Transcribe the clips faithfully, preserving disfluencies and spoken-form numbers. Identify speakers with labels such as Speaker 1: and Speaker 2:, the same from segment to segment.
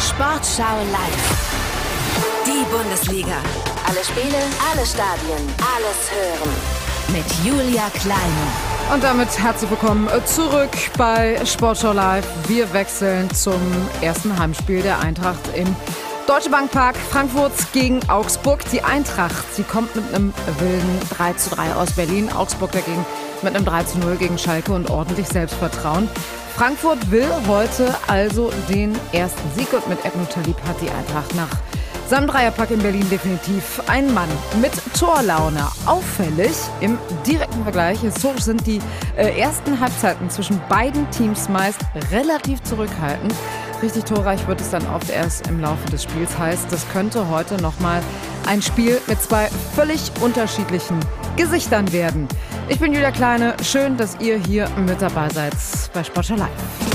Speaker 1: Sportschau live. Die Bundesliga. Alle Spiele, alle Stadien, alles hören. Mit Julia Kleine.
Speaker 2: Und damit herzlich willkommen zurück bei Sportschau live. Wir wechseln zum ersten Heimspiel der Eintracht im Deutsche Bank Park. Frankfurt gegen Augsburg. Die Eintracht, sie kommt mit einem wilden drei zu drei aus Berlin. Augsburg dagegen mit einem drei zu null gegen Schalke und ordentlich Selbstvertrauen. Frankfurt will heute also den ersten Sieg und mit Edmund Talib hat die Eintracht nach seinem Dreierpack in Berlin definitiv ein Mann mit Torlaune. Auffällig im direkten Vergleich, historisch sind die äh, ersten Halbzeiten zwischen beiden Teams meist relativ zurückhaltend. Richtig torreich wird es dann oft erst im Laufe des Spiels. Heißt, das könnte heute nochmal ein Spiel mit zwei völlig unterschiedlichen Gesichtern werden. Ich bin Julia Kleine. Schön, dass ihr hier mit dabei seid bei Sportschau live.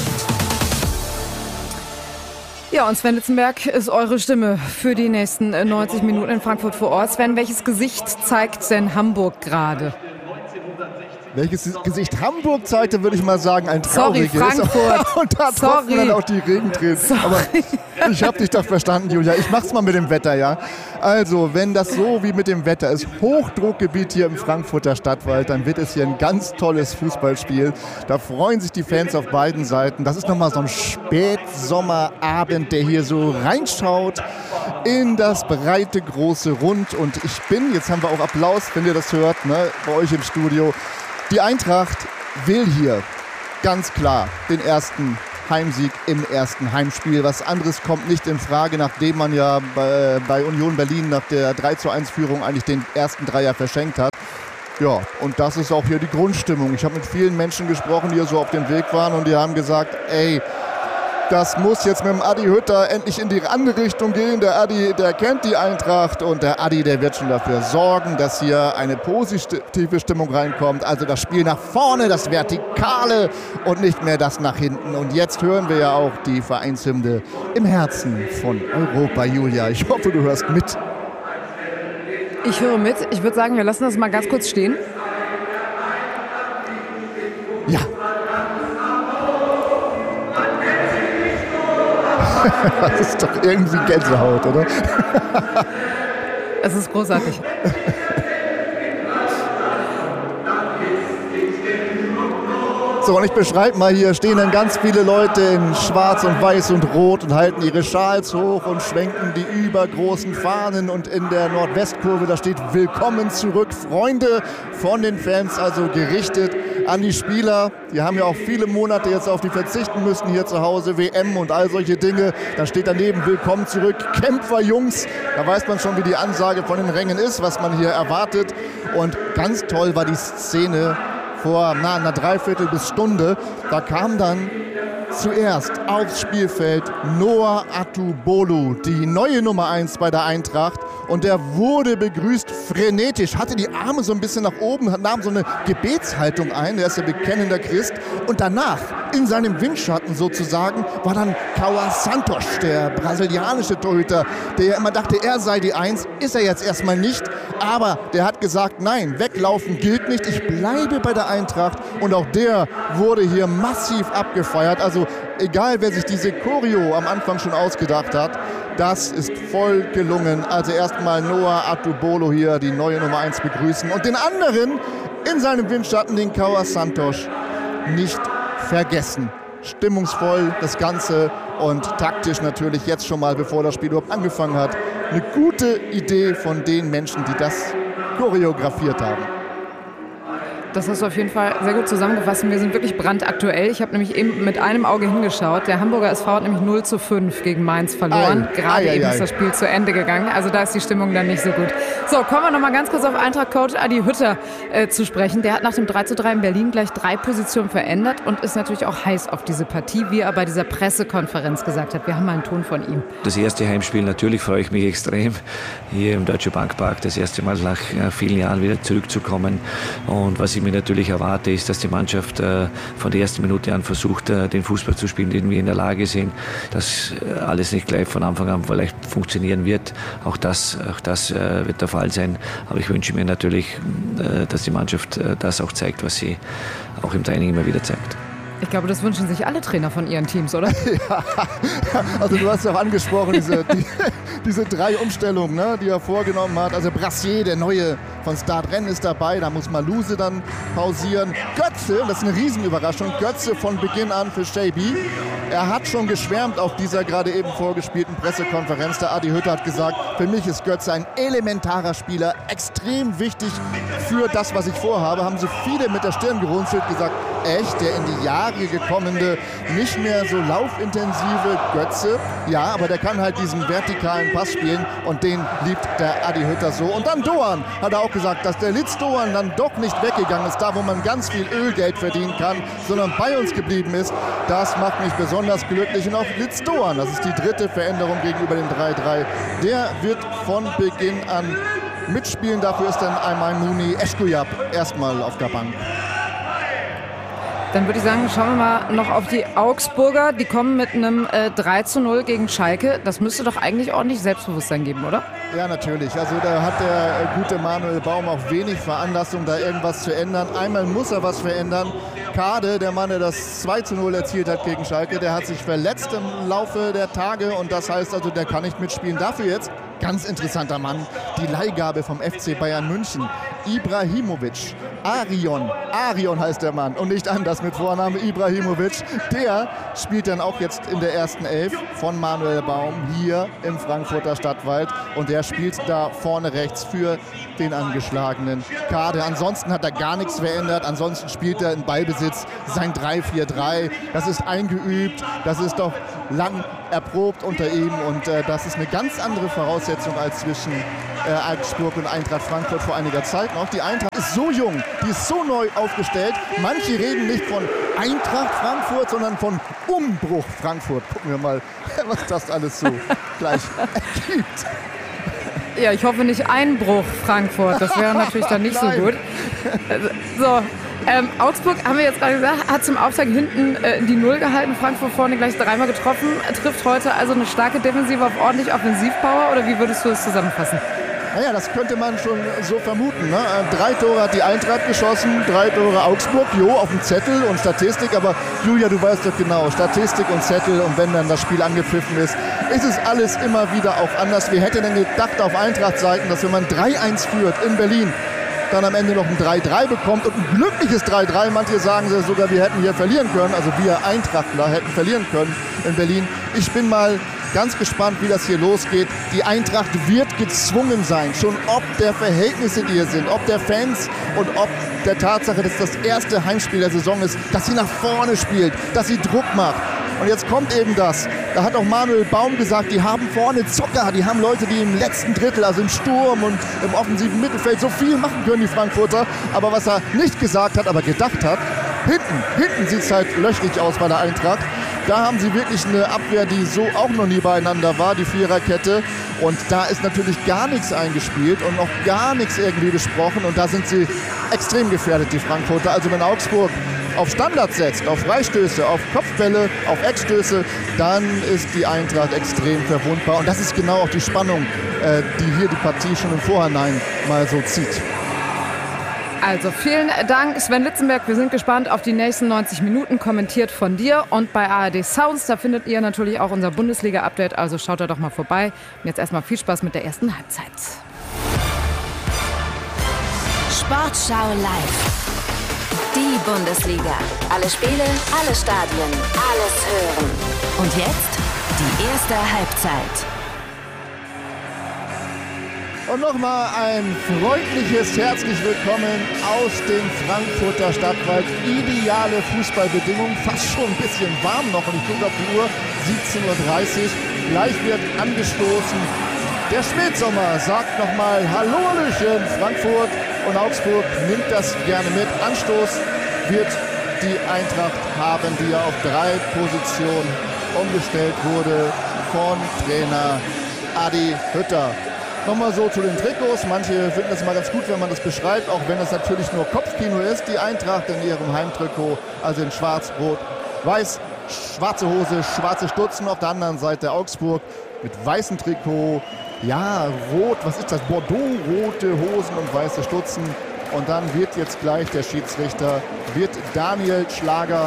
Speaker 2: Ja, und Sven Litzenberg ist eure Stimme für die nächsten neunzig Minuten in Frankfurt vor Ort. Sven, welches Gesicht zeigt denn Hamburg gerade?
Speaker 3: Welches Gesicht Hamburg zeigte, würde ich mal sagen, ein trauriges.
Speaker 2: Sorry, Frankfurt.
Speaker 3: Und da tropfen dann auch die Regentränen. Aber ich habe dich doch verstanden, Julia. Ich mach's mal mit dem Wetter, ja. Also, wenn das so wie mit dem Wetter ist, Hochdruckgebiet hier im Frankfurter Stadtwald, dann wird es hier ein ganz tolles Fußballspiel. Da freuen sich die Fans auf beiden Seiten. Das ist nochmal so ein Spätsommerabend, der hier so reinschaut in das breite, große Rund. Und ich bin, jetzt haben wir auch Applaus, wenn ihr das hört, ne, bei euch im Studio. Die Eintracht will hier ganz klar den ersten Heimsieg im ersten Heimspiel. Was anderes kommt nicht in Frage, nachdem man ja bei, bei Union Berlin nach der drei zu eins Führung eigentlich den ersten Dreier verschenkt hat. Ja, und das ist auch hier die Grundstimmung. Ich habe mit vielen Menschen gesprochen, die hier so auf dem Weg waren und die haben gesagt, ey, das muss jetzt mit dem Adi Hütter endlich in die andere Richtung gehen. Der Adi, der kennt die Eintracht und der Adi, der wird schon dafür sorgen, dass hier eine positive Stimmung reinkommt. Also das Spiel nach vorne, das Vertikale und nicht mehr das nach hinten. Und jetzt hören wir ja auch die Vereinshymne im Herzen von Europa, Julia. Ich hoffe, du hörst mit.
Speaker 2: Ich höre mit. Ich würde sagen, wir lassen das mal ganz kurz stehen.
Speaker 3: Ja. Das ist doch irgendwie Gänsehaut, oder?
Speaker 2: Es ist großartig.
Speaker 3: So, und ich beschreibe mal, hier stehen dann ganz viele Leute in schwarz und weiß und rot und halten ihre Schals hoch und schwenken die übergroßen Fahnen. Und in der Nordwestkurve, da steht Willkommen zurück, Freunde von den Fans, also gerichtet an die Spieler. Die haben ja auch viele Monate jetzt auf die verzichten müssen hier zu Hause, W M und all solche Dinge. Da steht daneben Willkommen zurück, Kämpferjungs. Da weiß man schon, wie die Ansage von den Rängen ist, was man hier erwartet. Und ganz toll war die Szene vor na, einer Dreiviertel bis Stunde. Da kam dann zuerst aufs Spielfeld Noah Atubolu, die neue Nummer eins bei der Eintracht. Und der wurde begrüßt frenetisch, hatte die Arme so ein bisschen nach oben, nahm so eine Gebetshaltung ein. Der ist ja bekennender Christ. Und danach, in seinem Windschatten sozusagen, war dann Cauã Santos, der brasilianische Torhüter, der ja immer dachte, er sei die Eins. Ist er jetzt erstmal nicht. Aber der hat gesagt, nein, weglaufen gilt nicht. Ich bleibe bei der Eintracht. Und auch der wurde hier massiv abgefeiert. Also egal, wer sich diese Choreo am Anfang schon ausgedacht hat, das ist voll gelungen. Also erstmal Noah Atubolu hier, die neue Nummer eins begrüßen. Und den anderen in seinem Windschatten, den Cauã Santos, nicht vergessen. Stimmungsvoll das Ganze und taktisch natürlich jetzt schon mal, bevor das Spiel überhaupt angefangen hat, eine gute Idee von den Menschen, die das choreografiert haben.
Speaker 2: Das hast du auf jeden Fall sehr gut zusammengefasst. Wir sind wirklich brandaktuell. Ich habe nämlich eben mit einem Auge hingeschaut. Der Hamburger S V hat nämlich null zu fünf gegen Mainz verloren. Ei, Gerade ei, eben ei, ist das Spiel zu Ende gegangen. Also da ist die Stimmung dann nicht so gut. So, kommen wir noch mal ganz kurz auf Eintracht-Coach Adi Hütter äh, zu sprechen. Der hat nach dem drei zu drei in Berlin gleich drei Positionen verändert und ist natürlich auch heiß auf diese Partie, wie er bei dieser Pressekonferenz gesagt hat. Wir haben mal einen Ton von ihm.
Speaker 4: Das erste Heimspiel, natürlich freue ich mich extrem, hier im Deutsche Bank Park das erste Mal nach äh, vielen Jahren wieder zurückzukommen. Und was ich mir natürlich erwarte, ist, dass die Mannschaft äh, von der ersten Minute an versucht, äh, den Fußball zu spielen, den wir in der Lage sind, dass äh, alles nicht gleich von Anfang an vielleicht funktionieren wird. Auch das, auch das äh, wird der Fall sein. Aber ich wünsche mir natürlich, äh, dass die Mannschaft äh, das auch zeigt, was sie auch im Training immer wieder zeigt.
Speaker 2: Ich glaube, das wünschen sich alle Trainer von ihren Teams, oder?
Speaker 3: Ja, also du hast ja auch angesprochen, diese, die, diese drei Umstellungen, ne, die er vorgenommen hat. Also Brassier, der neue von Stade Rennes, ist dabei, da muss Maluse dann pausieren. Götze, das ist eine Riesenüberraschung, Götze von Beginn an für Shaibi. Er hat schon geschwärmt auf dieser gerade eben vorgespielten Pressekonferenz. Der Adi Hütter hat gesagt, für mich ist Götze ein elementarer Spieler, extrem wichtig für das, was ich vorhabe. Haben so viele mit der Stirn gerunzelt, gesagt, echt, der in die Jahre gekommene, nicht mehr so laufintensive Götze. Ja, aber der kann halt diesen vertikalen Pass spielen und den liebt der Adi Hütter so. Und dann Doan hat er auch gesagt, dass der Litz Doan dann doch nicht weggegangen ist, da wo man ganz viel Ölgeld verdienen kann, sondern bei uns geblieben ist. Das macht mich besonders glücklich. Und auch Litz Doan, das ist die dritte Veränderung gegenüber dem drei drei. Der wird von Beginn an mitspielen. Dafür ist dann einmal Mouni Eschkujab erstmal auf der Bank.
Speaker 2: Dann würde ich sagen, schauen wir mal noch auf die Augsburger. Die kommen mit einem äh, drei zu null gegen Schalke. Das müsste doch eigentlich ordentlich Selbstbewusstsein geben, oder?
Speaker 3: Ja, natürlich. Also da hat der äh, gute Manuel Baum auch wenig Veranlassung, da irgendwas zu ändern. Einmal muss er was verändern. Kade, der Mann, der das zwei zu null erzielt hat gegen Schalke, der hat sich verletzt im Laufe der Tage und das heißt also, der kann nicht mitspielen. Dafür jetzt, ganz interessanter Mann, die Leihgabe vom F C Bayern München. Ibrahimovic, Arion, Arion heißt der Mann und nicht anders mit Vorname Ibrahimovic. Der spielt dann auch jetzt in der ersten Elf von Manuel Baum hier im Frankfurter Stadtwald und der spielt da vorne rechts für den angeschlagenen Kade. Ansonsten hat er gar nichts verändert, ansonsten spielt er in Ballbesitz sein drei vier drei. Das ist eingeübt, das ist doch lang erprobt unter ihm und äh, das ist eine ganz andere Voraussetzung als zwischen äh, Augsburg und Eintracht Frankfurt vor einiger Zeit noch. Die Eintracht ist so jung, die ist so neu aufgestellt. Manche reden nicht von Eintracht Frankfurt, sondern von Umbruch Frankfurt. Gucken wir mal, was das alles so gleich ergibt.
Speaker 2: Ja, ich hoffe nicht Einbruch Frankfurt, das wäre natürlich dann nicht so gut. So, ähm, Augsburg, haben wir jetzt gerade gesagt, hat zum Aufschlag hinten äh, die Null gehalten, Frankfurt vorne gleich dreimal getroffen, trifft heute also eine starke Defensive auf ordentlich Offensivpower oder wie würdest du es zusammenfassen?
Speaker 3: Naja, das könnte man schon so vermuten. Ne? Drei Tore hat die Eintracht geschossen, drei Tore Augsburg, jo, auf dem Zettel und Statistik. Aber Julia, du weißt doch genau, Statistik und Zettel und wenn dann das Spiel angepfiffen ist, ist es alles immer wieder auch anders. Wer hätte denn gedacht auf Eintracht-Seiten, dass wenn man drei eins führt in Berlin, dann am Ende noch ein drei drei bekommt und ein glückliches drei drei. Manche sagen sogar, wir hätten hier verlieren können. Also wir Eintrachtler hätten verlieren können in Berlin. Ich bin mal ganz gespannt, wie das hier losgeht. Die Eintracht wird gezwungen sein, schon ob der Verhältnisse, die hier sind, ob der Fans und ob der Tatsache, dass das erste Heimspiel der Saison ist, dass sie nach vorne spielt, dass sie Druck macht. Und jetzt kommt eben das. Da hat auch Manuel Baum gesagt, die haben vorne Zucker, die haben Leute, die im letzten Drittel, also im Sturm und im offensiven Mittelfeld so viel machen können, die Frankfurter. Aber was er nicht gesagt hat, aber gedacht hat, hinten, hinten sieht es halt löchrig aus bei der Eintracht. Da haben sie wirklich eine Abwehr, die so auch noch nie beieinander war, die Viererkette. Und da ist natürlich gar nichts eingespielt und noch gar nichts irgendwie besprochen. Und da sind sie extrem gefährdet, die Frankfurter. Also wenn Augsburg auf Standards setzt, auf Freistöße, auf Kopfbälle, auf Eckstöße, dann ist die Eintracht extrem verwundbar. Und das ist genau auch die Spannung, äh, die hier die Partie schon im Vorhinein mal so zieht.
Speaker 2: Also vielen Dank, Sven Litzenberg. Wir sind gespannt auf die nächsten neunzig Minuten, kommentiert von dir. Und bei A R D Sounds, da findet ihr natürlich auch unser Bundesliga-Update. Also schaut da doch mal vorbei. Und jetzt erstmal viel Spaß mit der ersten Halbzeit.
Speaker 1: Sportschau live. Die Bundesliga. Alle Spiele, alle Stadien, alles hören. Und jetzt die erste Halbzeit.
Speaker 3: Und nochmal ein freundliches herzlich willkommen aus dem Frankfurter Stadtwald. Ideale Fußballbedingungen, fast schon ein bisschen warm noch. Und ich gucke auf die Uhr, siebzehn Uhr dreißig. Gleich wird angestoßen. Der Spätsommer sagt nochmal Hallo, Hallöchen. Frankfurt und Augsburg nimmt das gerne mit. Anstoß wird die Eintracht haben, die ja auf drei Positionen umgestellt wurde von Trainer Adi Hütter. Nochmal so zu den Trikots. Manche finden es mal ganz gut, wenn man das beschreibt, auch wenn es natürlich nur Kopfkino ist. Die Eintracht in ihrem Heimtrikot, also in schwarz, rot, weiß, schwarze Hose, schwarze Stutzen. Auf der anderen Seite Augsburg mit weißem Trikot. Ja, rot, was ist das? Bordeaux-rote Hosen und weiße Stutzen. Und dann wird jetzt gleich der Schiedsrichter, wird Daniel Schlager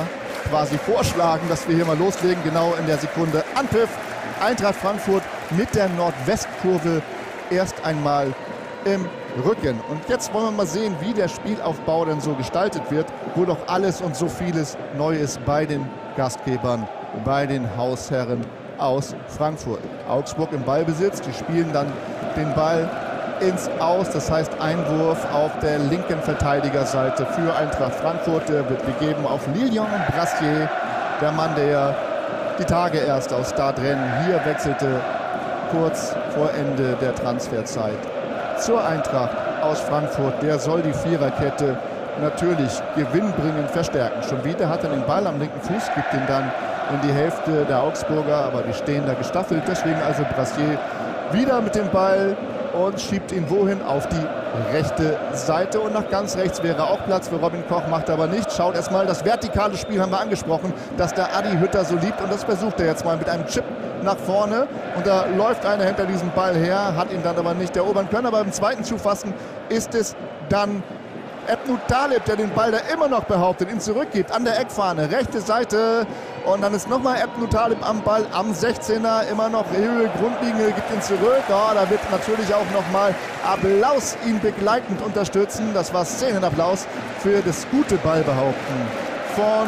Speaker 3: quasi vorschlagen, dass wir hier mal loslegen. Genau in der Sekunde Anpfiff. Eintracht Frankfurt mit der Nordwestkurve erst einmal im Rücken. Und jetzt wollen wir mal sehen, wie der Spielaufbau denn so gestaltet wird, wo doch alles und so vieles neu ist bei den Gastgebern, bei den Hausherren aus Frankfurt. Augsburg im Ballbesitz, die spielen dann den Ball ins Aus, das heißt Einwurf auf der linken Verteidigerseite für Eintracht Frankfurt. Der wird gegeben auf Lilian Brassier, der Mann, der die Tage erst aus Stadrennen hier wechselte, kurz vor Ende der Transferzeit zur Eintracht aus Frankfurt. Der soll die Viererkette natürlich gewinnbringend verstärken. Schon wieder hat er den Ball am linken Fuß, gibt ihn dann in die Hälfte der Augsburger, aber die stehen da gestaffelt. Deswegen also Brassier wieder mit dem Ball und schiebt ihn wohin? Auf die rechte Seite. Und nach ganz rechts wäre auch Platz für Robin Koch, macht aber nicht. Schaut erstmal, das vertikale Spiel haben wir angesprochen, dass der Adi Hütter so liebt. Und das versucht er jetzt mal mit einem Chip nach vorne. Und da läuft einer hinter diesem Ball her, hat ihn dann aber nicht erobern können. Aber beim zweiten Zufassen ist es dann Ebnu Talib, der den Ball da immer noch behauptet, ihn zurückgibt an der Eckfahne, rechte Seite. Und dann ist nochmal Ebnu Talib am Ball, am sechzehner, immer noch Höhe, Grundlinie, gibt ihn zurück. Ja, da wird natürlich auch nochmal Applaus ihn begleitend unterstützen. Das war Szenenapplaus für das gute Ballbehaupten von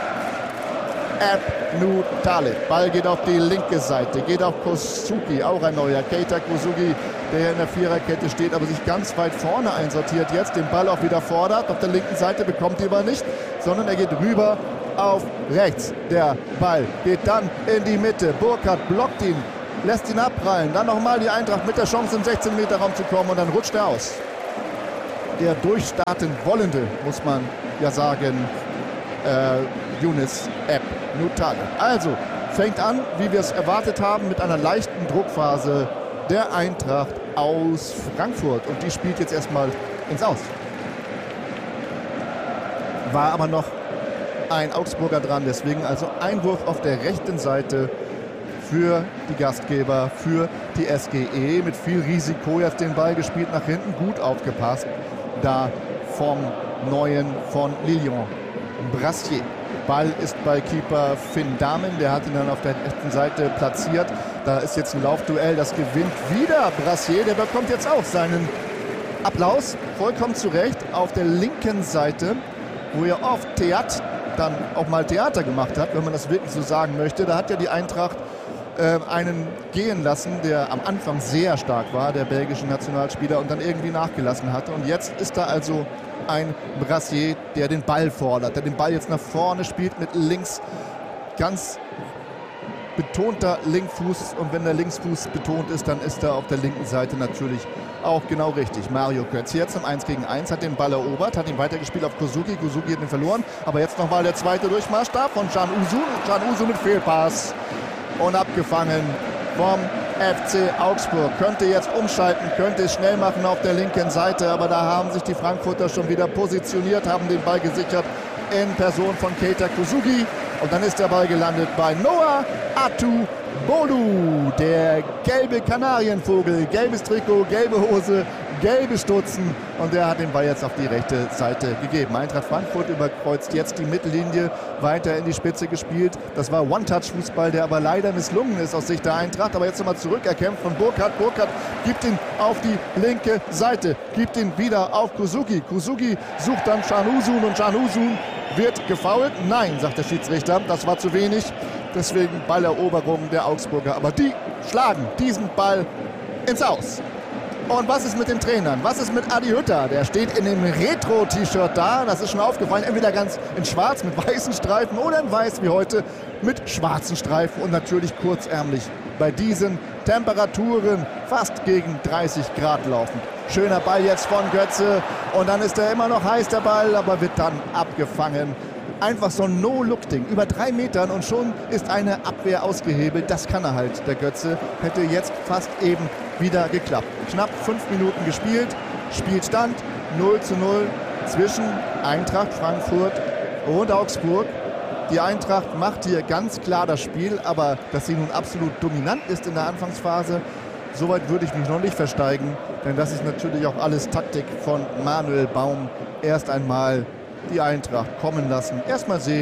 Speaker 3: Ebnu Talib. Ball geht auf die linke Seite, geht auf Kosugi, auch ein neuer. Keita Kosugi, der in der Viererkette steht, aber sich ganz weit vorne einsortiert. Jetzt den Ball auch wieder fordert. Auf der linken Seite bekommt ihn aber nicht, sondern er geht rüber auf rechts. Der Ball geht dann in die Mitte. Burkhardt blockt ihn, lässt ihn abprallen. Dann nochmal die Eintracht mit der Chance, im sechzehn Meter Raum zu kommen, und dann rutscht er aus. Der durchstarten wollende, muss man ja sagen, äh, Younes Ebnu Talib. Also fängt an, wie wir es erwartet haben, mit einer leichten Druckphase der Eintracht aus Frankfurt. Und die spielt jetzt erstmal ins Aus. War aber noch ein Augsburger dran, deswegen also Einwurf auf der rechten Seite für die Gastgeber, für die S G E. Mit viel Risiko jetzt den Ball gespielt, nach hinten gut aufgepasst. Da vom Neuen von Lilian Brassier. Ball ist bei Keeper Finn Dahmen, der hat ihn dann auf der rechten Seite platziert. Da ist jetzt ein Laufduell, das gewinnt wieder Brassier. Der bekommt jetzt auch seinen Applaus, vollkommen zu Recht, auf der linken Seite, wo er oft Theater, dann auch mal Theater gemacht hat, wenn man das wirklich so sagen möchte. Da hat ja die Eintracht äh, einen gehen lassen, der am Anfang sehr stark war, der belgische Nationalspieler, und dann irgendwie nachgelassen hatte. Und jetzt ist da also ein Brassier, der den Ball fordert, der den Ball jetzt nach vorne spielt mit links, ganz betonter Linkfuß. Und wenn der Linksfuß betont ist, dann ist er auf der linken Seite natürlich auch genau richtig. Mario Götz jetzt im eins gegen eins hat den Ball erobert, hat ihn weitergespielt auf Kosugi. Kosugi hat ihn verloren, aber jetzt nochmal der zweite Durchmarsch da von Can Usun. Can Usun mit Fehlpass und abgefangen vom F C Augsburg. Könnte jetzt umschalten, könnte es schnell machen auf der linken Seite, aber da haben sich die Frankfurter schon wieder positioniert, haben den Ball gesichert in Person von Keita Kosugi. Und dann ist der Ball gelandet bei Noah Atubolu, der gelbe Kanarienvogel, gelbes Trikot, gelbe Hose, gelbe Stutzen, und der hat den Ball jetzt auf die rechte Seite gegeben. Eintracht Frankfurt überkreuzt jetzt die Mittellinie, weiter in die Spitze gespielt. Das war One-Touch-Fußball, der aber leider misslungen ist aus Sicht der Eintracht. Aber jetzt nochmal zurückerkämpft von Burkhardt. Burkhardt gibt ihn auf die linke Seite, gibt ihn wieder auf Kosugi. Kosugi sucht dann Can Usun, und Can Usun wird gefoult. Nein, sagt der Schiedsrichter, das war zu wenig. Deswegen Balleroberung der Augsburger. Aber die schlagen diesen Ball ins Aus. Und was ist mit den Trainern? Was ist mit Adi Hütter? Der steht in dem Retro-T-Shirt da. Das ist schon aufgefallen. Entweder ganz in schwarz mit weißen Streifen oder in weiß wie heute mit schwarzen Streifen. Und natürlich kurzärmlich bei diesen Temperaturen fast gegen dreißig Grad laufend. Schöner Ball jetzt von Götze. Und dann ist er immer noch heiß, der Ball, aber wird dann abgefangen. Einfach so ein No-Look-Ding. Über drei Metern und schon ist eine Abwehr ausgehebelt. Das kann er halt, der Götze. Hätte jetzt fast eben wieder geklappt. Knapp fünf Minuten gespielt. Spielstand null zu null zwischen Eintracht Frankfurt und Augsburg. Die Eintracht macht hier ganz klar das Spiel, aber dass sie nun absolut dominant ist in der Anfangsphase, soweit würde ich mich noch nicht versteigen. Denn das ist natürlich auch alles Taktik von Manuel Baum. Erst einmal die Eintracht kommen lassen. Erstmal sehen,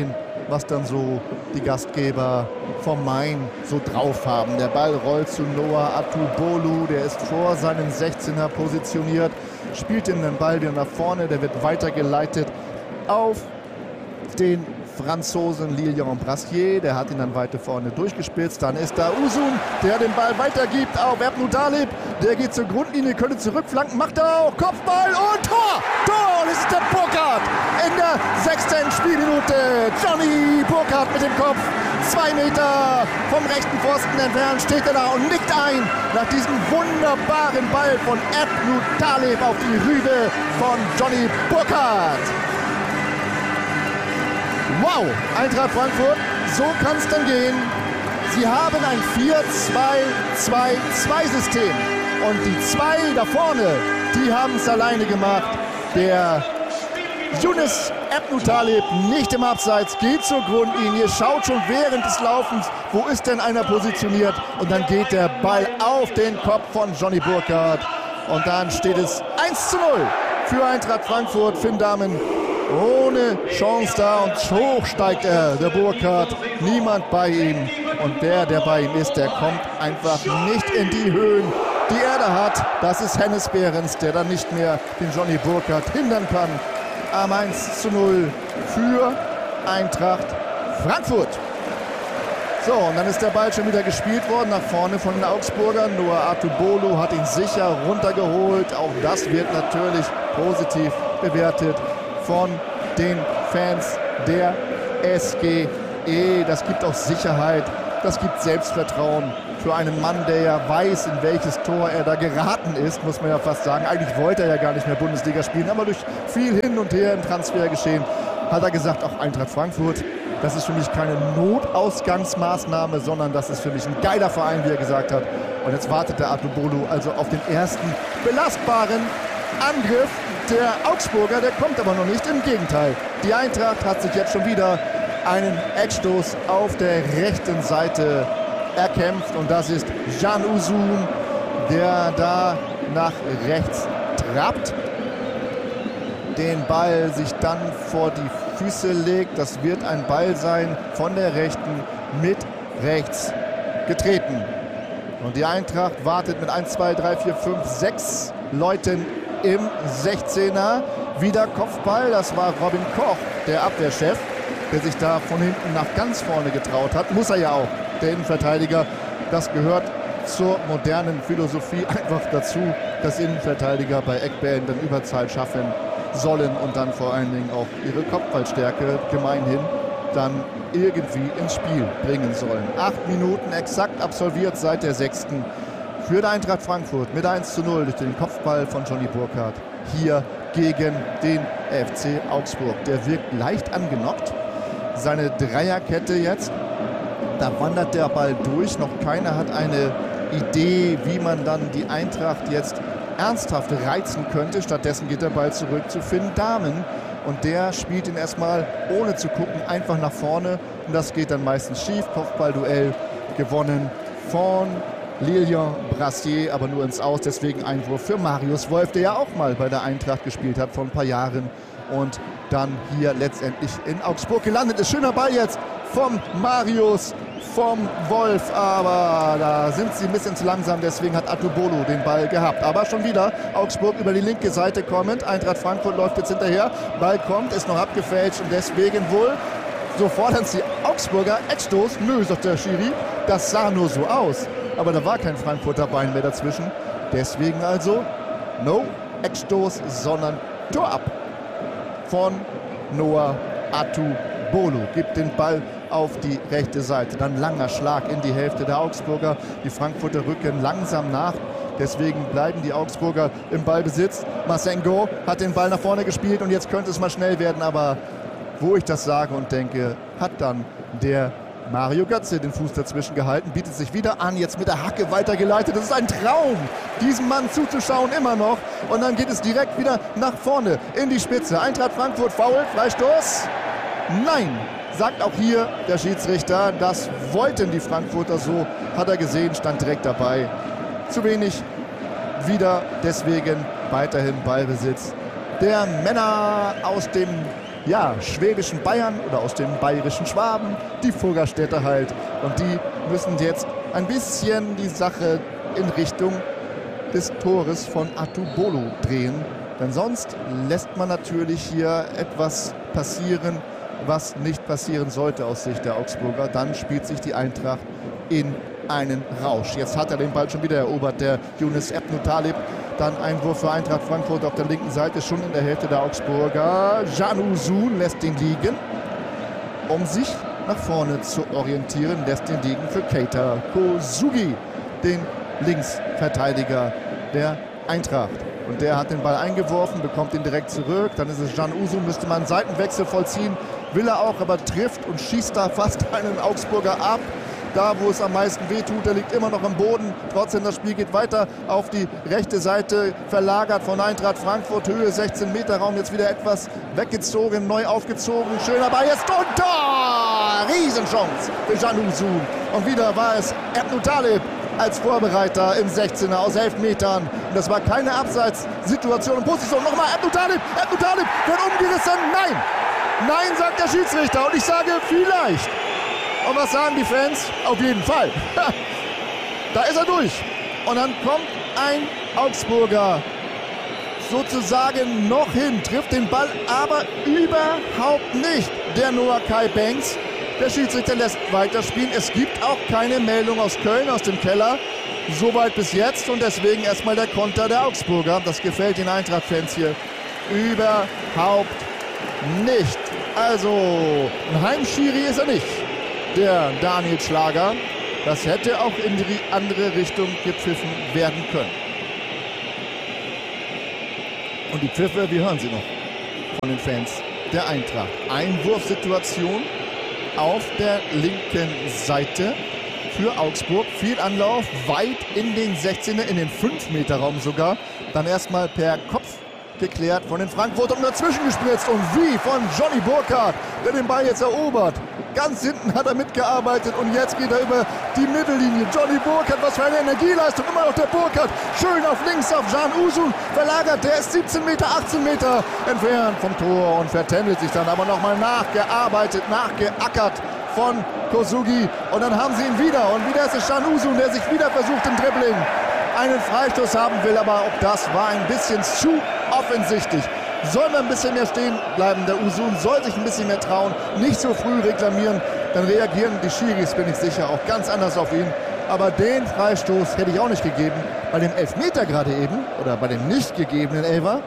Speaker 3: was dann so die Gastgeber vom Main so drauf haben. Der Ball rollt zu Noah Atubolu, der ist vor seinem sechzehner positioniert, spielt ihm den Ball wieder nach vorne, der wird weitergeleitet auf den Franzosen Lilian Brassier, der hat ihn dann weiter vorne durchgespitzt. Dann ist da Uzun, der den Ball weitergibt auf Ebnou Taleb. Der geht zur Grundlinie, könnte zurückflanken, macht er auch. Kopfball und Tor! Tor! Das ist der Burkhardt in der sechsten Spielminute. Johnny Burkhardt mit dem Kopf. Zwei Meter vom rechten Pfosten entfernt steht er da und nickt ein nach diesem wunderbaren Ball von Ebnou Taleb auf die Rübe von Johnny Burkhardt. Wow, Eintracht Frankfurt, so kann es dann gehen. Sie haben ein vier zwei zwei zwei System und die zwei da vorne, die haben es alleine gemacht. Der Younes Ebnou Taleb nicht im Abseits, geht zur Grundlinie, schaut schon während des Laufens, wo ist denn einer positioniert, und dann geht der Ball auf den Kopf von Johnny Burkhardt und dann steht es eins zu null für Eintracht Frankfurt. Finn Dahmen ohne Chance da und hoch steigt er, der Burkhardt, niemand bei ihm, und der, der bei ihm ist, der kommt einfach nicht in die Höhen, die er da hat. Das ist Hennes Behrens, der dann nicht mehr den Johnny Burkhardt hindern kann. Am eins zu null für Eintracht Frankfurt. So, und dann ist der Ball schon wieder gespielt worden, nach vorne von den Augsburgern. Noah Atubolu hat ihn sicher runtergeholt. Auch das wird natürlich positiv bewertet von den Fans der S G E. Das gibt auch Sicherheit, das gibt Selbstvertrauen für einen Mann, der ja weiß, in welches Tor er da geraten ist, muss man ja fast sagen. Eigentlich wollte er ja gar nicht mehr Bundesliga spielen, aber durch viel hin und her im Transfergeschehen hat er gesagt, auch Eintracht Frankfurt, das ist für mich keine Notausgangsmaßnahme, sondern das ist für mich ein geiler Verein, wie er gesagt hat. Und jetzt wartet der Atubolu also auf den ersten belastbaren Angriff der Augsburger, der kommt aber noch nicht. Im Gegenteil, die Eintracht hat sich jetzt schon wieder einen Eckstoß auf der rechten Seite erkämpft, und das ist Can Uzun, der da nach rechts trappt, den Ball sich dann vor die Füße legt. Das wird ein Ball sein von der rechten mit rechts getreten. Und die Eintracht wartet mit eins, zwei, drei, vier, fünf, sechs Leuten im sechzehner. Wieder Kopfball, das war Robin Koch, der Abwehrchef, der sich da von hinten nach ganz vorne getraut hat. Muss er ja auch, der Innenverteidiger. Das gehört zur modernen Philosophie einfach dazu, dass Innenverteidiger bei Eckbällen dann Überzahl schaffen sollen und dann vor allen Dingen auch ihre Kopfballstärke gemeinhin dann irgendwie ins Spiel bringen sollen. Acht Minuten exakt absolviert seit der sechsten für die Eintracht Frankfurt mit eins zu null durch den Kopfball von Johnny Burkhardt hier gegen den F C Augsburg. Der wirkt leicht angenockt. Seine Dreierkette jetzt, da wandert der Ball durch. Noch keiner hat eine Idee, wie man dann die Eintracht jetzt ernsthaft reizen könnte. Stattdessen geht der Ball zurück zu Finn Dahmen. Und der spielt ihn erstmal, ohne zu gucken, einfach nach vorne. Und das geht dann meistens schief. Kopfballduell gewonnen von Lilian Brassier, aber nur ins Aus. Deswegen Einwurf für Marius Wolf, der ja auch mal bei der Eintracht gespielt hat vor ein paar Jahren. Und dann hier letztendlich in Augsburg gelandet ist. Schöner Ball jetzt vom Marius, vom Wolf. Aber da sind sie ein bisschen zu langsam. Deswegen hat Atubolu den Ball gehabt. Aber schon wieder Augsburg über die linke Seite kommend. Eintracht Frankfurt läuft jetzt hinterher. Ball kommt, ist noch abgefälscht. Und deswegen wohl, so fordern sie Augsburger. Eckstoß. Nö, sagt der Schiri. Das sah nur so aus. Aber da war kein Frankfurter Bein mehr dazwischen. Deswegen also no Eckstoß, sondern Tor ab von Noah Atubolu. Gibt den Ball auf die rechte Seite. Dann langer Schlag in die Hälfte der Augsburger. Die Frankfurter rücken langsam nach. Deswegen bleiben die Augsburger im Ballbesitz. Massengo hat den Ball nach vorne gespielt und jetzt könnte es mal schnell werden. Aber wo ich das sage und denke, hat dann der Mario Götze den Fuß dazwischen gehalten, bietet sich wieder an, jetzt mit der Hacke weitergeleitet. Das ist ein Traum, diesem Mann zuzuschauen, immer noch. Und dann geht es direkt wieder nach vorne in die Spitze. Eintracht Frankfurt, Foul, Freistoß. Nein, sagt auch hier der Schiedsrichter. Das wollten die Frankfurter so, hat er gesehen, stand direkt dabei. Zu wenig, wieder deswegen weiterhin Ballbesitz der Männer aus dem ja, schwäbischen Bayern oder aus dem bayerischen Schwaben, die Furgerstädter halt. Und die müssen jetzt ein bisschen die Sache in Richtung des Tores von Atubolo drehen. Denn sonst lässt man natürlich hier etwas passieren, was nicht passieren sollte aus Sicht der Augsburger. Dann spielt sich die Eintracht in einen Rausch. Jetzt hat er den Ball schon wieder erobert, der Younes Ebnou Taleb. Dann Einwurf für Eintracht Frankfurt auf der linken Seite, schon in der Hälfte der Augsburger. Can Uzun lässt ihn liegen, um sich nach vorne zu orientieren. Lässt ihn liegen für Keita Kosugi, den Linksverteidiger der Eintracht. Und der hat den Ball eingeworfen, bekommt ihn direkt zurück. Dann ist es Can Uzun, müsste man einen Seitenwechsel vollziehen. Will er auch, aber trifft und schießt da fast einen Augsburger ab. Da, wo es am meisten wehtut, der liegt immer noch am Boden. Trotzdem, das Spiel geht weiter auf die rechte Seite, verlagert von Eintracht Frankfurt. Höhe sechzehn Meter Raum, jetzt wieder etwas weggezogen, neu aufgezogen. Schöner Ball, jetzt und Tor! Riesenchance für Can Uzun. Und wieder war es Ebnou Taleb als Vorbereiter im sechzehner aus elf Metern. Und das war keine Abseitssituation und Position. Nochmal Ebnou Taleb, Ebnou Taleb wird umgerissen. Nein! Nein, sagt der Schiedsrichter. Und ich sage vielleicht. Und was sagen die Fans? Auf jeden Fall. Da ist er durch. Und dann kommt ein Augsburger sozusagen noch hin, trifft den Ball aber überhaupt nicht. Der Noah Kai Banks. Der Schiedsrichter lässt weiterspielen. Es gibt auch keine Meldung aus Köln, aus dem Keller. Soweit bis jetzt. Und deswegen erstmal der Konter der Augsburger. Das gefällt den Eintracht-Fans hier überhaupt nicht. Also, ein Heimschiri ist er nicht. Der Daniel Schlager. Das hätte auch in die andere Richtung gepfiffen werden können. Und die Pfiffe, wir hören sie noch von den Fans der Eintracht. Einwurfsituation auf der linken Seite für Augsburg. Viel Anlauf, weit in den sechzehner, in den fünf Meter Raum sogar. Dann erstmal per Kopf geklärt von den Frankfurtern und dazwischen gespritzt. Und wie von Johnny Burkhardt, der den Ball jetzt erobert. Ganz hinten hat er mitgearbeitet und jetzt geht er über die Mittellinie. Johnny Burkhardt, was für eine Energieleistung. Immer noch der Burkhardt. Schön auf links auf Can Uzun verlagert. Der ist siebzehn Meter, achtzehn Meter entfernt vom Tor und vertändelt sich dann aber nochmal nachgearbeitet, nachgeackert von Kosugi. Und dann haben sie ihn wieder. Und wieder ist es Can Uzun, der sich wieder versucht im Dribbling einen Freistoß haben will. Aber auch das war ein bisschen zu offensichtlich. Soll man ein bisschen mehr stehen bleiben, der Uzun soll sich ein bisschen mehr trauen, nicht so früh reklamieren, dann reagieren die Schiris, bin ich sicher, auch ganz anders auf ihn. Aber den Freistoß hätte ich auch nicht gegeben, bei dem Elfmeter gerade eben, oder bei dem nicht gegebenen Elfer.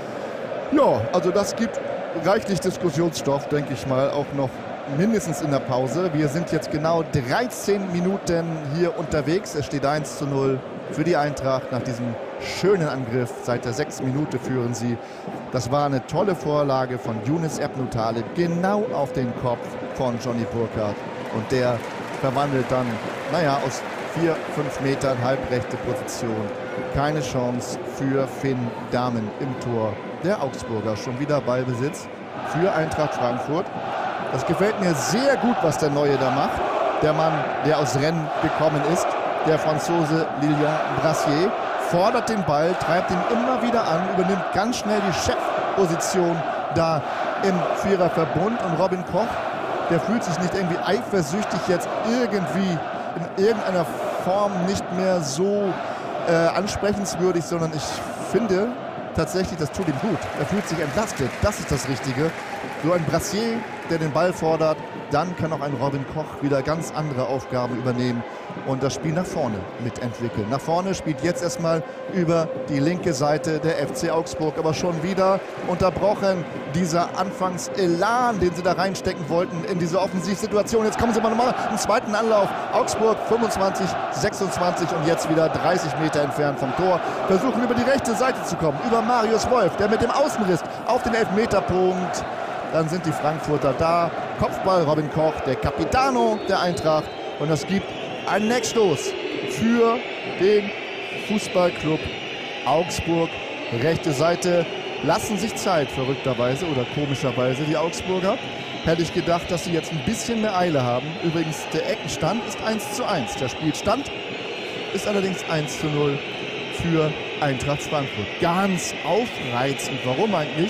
Speaker 3: Ja, also das gibt reichlich Diskussionsstoff, denke ich mal, auch noch mindestens in der Pause. Wir sind jetzt genau dreizehn Minuten hier unterwegs, es steht eins zu null für die Eintracht nach diesem schönen Angriff. Seit der sechsten Minute führen sie. Das war eine tolle Vorlage von Younes Ebnou Taleb, genau auf den Kopf von Johnny Burkhardt. Und der verwandelt dann, naja, aus vier, fünf Metern halbrechte Position. Keine Chance für Finn Dahmen im Tor der Augsburger. Schon wieder Ballbesitz für Eintracht Frankfurt. Das gefällt mir sehr gut, was der Neue da macht. Der Mann, der aus Rennes gekommen ist, der Franzose Lilian Brassier, fordert den Ball, treibt ihn immer wieder an, übernimmt ganz schnell die Chefposition da im Viererverbund. Und Robin Koch, der fühlt sich nicht irgendwie eifersüchtig jetzt irgendwie in irgendeiner Form nicht mehr so äh, ansprechenswürdig, sondern ich finde tatsächlich, das tut ihm gut. Er fühlt sich entlastet, das ist das Richtige. So ein Brassier, der den Ball fordert, dann kann auch ein Robin Koch wieder ganz andere Aufgaben übernehmen und das Spiel nach vorne mitentwickeln. Nach vorne spielt jetzt erstmal über die linke Seite der F C Augsburg, aber schon wieder unterbrochen dieser Anfangselan, den sie da reinstecken wollten in diese Offensivsituation. Jetzt kommen sie mal nochmal im zweiten Anlauf. Augsburg fünfundzwanzig, sechsundzwanzig und jetzt wieder dreißig Meter entfernt vom Tor. Versuchen über die rechte Seite zu kommen, über Marius Wolf, der mit dem Außenriss auf den Elfmeterpunkt. Dann sind die Frankfurter da. Kopfball Robin Koch, der Capitano der Eintracht. Und das gibt einen Neckstoß für den Fußballclub Augsburg. Rechte Seite lassen sich Zeit, verrückterweise oder komischerweise, die Augsburger. Hätte ich gedacht, dass sie jetzt ein bisschen mehr Eile haben. Übrigens, der Eckenstand ist eins zu eins. Der Spielstand ist allerdings eins zu null für Eintracht Frankfurt. Ganz aufreizend. Warum eigentlich?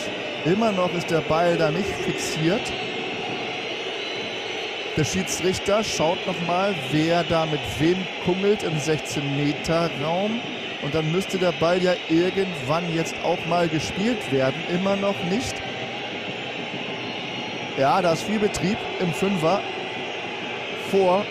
Speaker 3: Immer noch ist der Ball da nicht fixiert. Der Schiedsrichter schaut nochmal, wer da mit wem kungelt im sechzehn Meter Raum. Und dann müsste der Ball ja irgendwann jetzt auch mal gespielt werden. Immer noch nicht. Ja, da ist viel Betrieb im Fünfer. Vor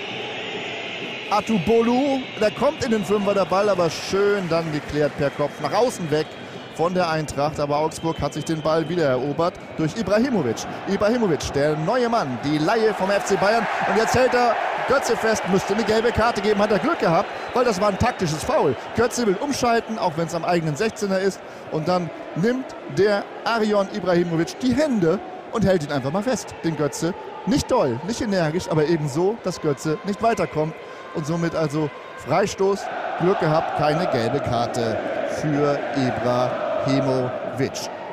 Speaker 3: Atubolu. Der kommt in den Fünfer, der Ball, aber schön dann geklärt per Kopf. Nach außen weg von der Eintracht. Aber Augsburg hat sich den Ball wieder erobert durch Ibrahimovic. Ibrahimovic, der neue Mann, die Laie vom F C Bayern. Und jetzt hält er Götze fest, müsste eine gelbe Karte geben, hat er Glück gehabt, weil das war ein taktisches Foul. Götze will umschalten, auch wenn es am eigenen sechzehner ist. Und dann nimmt der Arion Ibrahimovic die Hände und hält ihn einfach mal fest, den Götze. Nicht doll, nicht energisch, aber eben so, dass Götze nicht weiterkommt. Und somit also Freistoß, Glück gehabt, keine gelbe Karte für Ibrahimovic.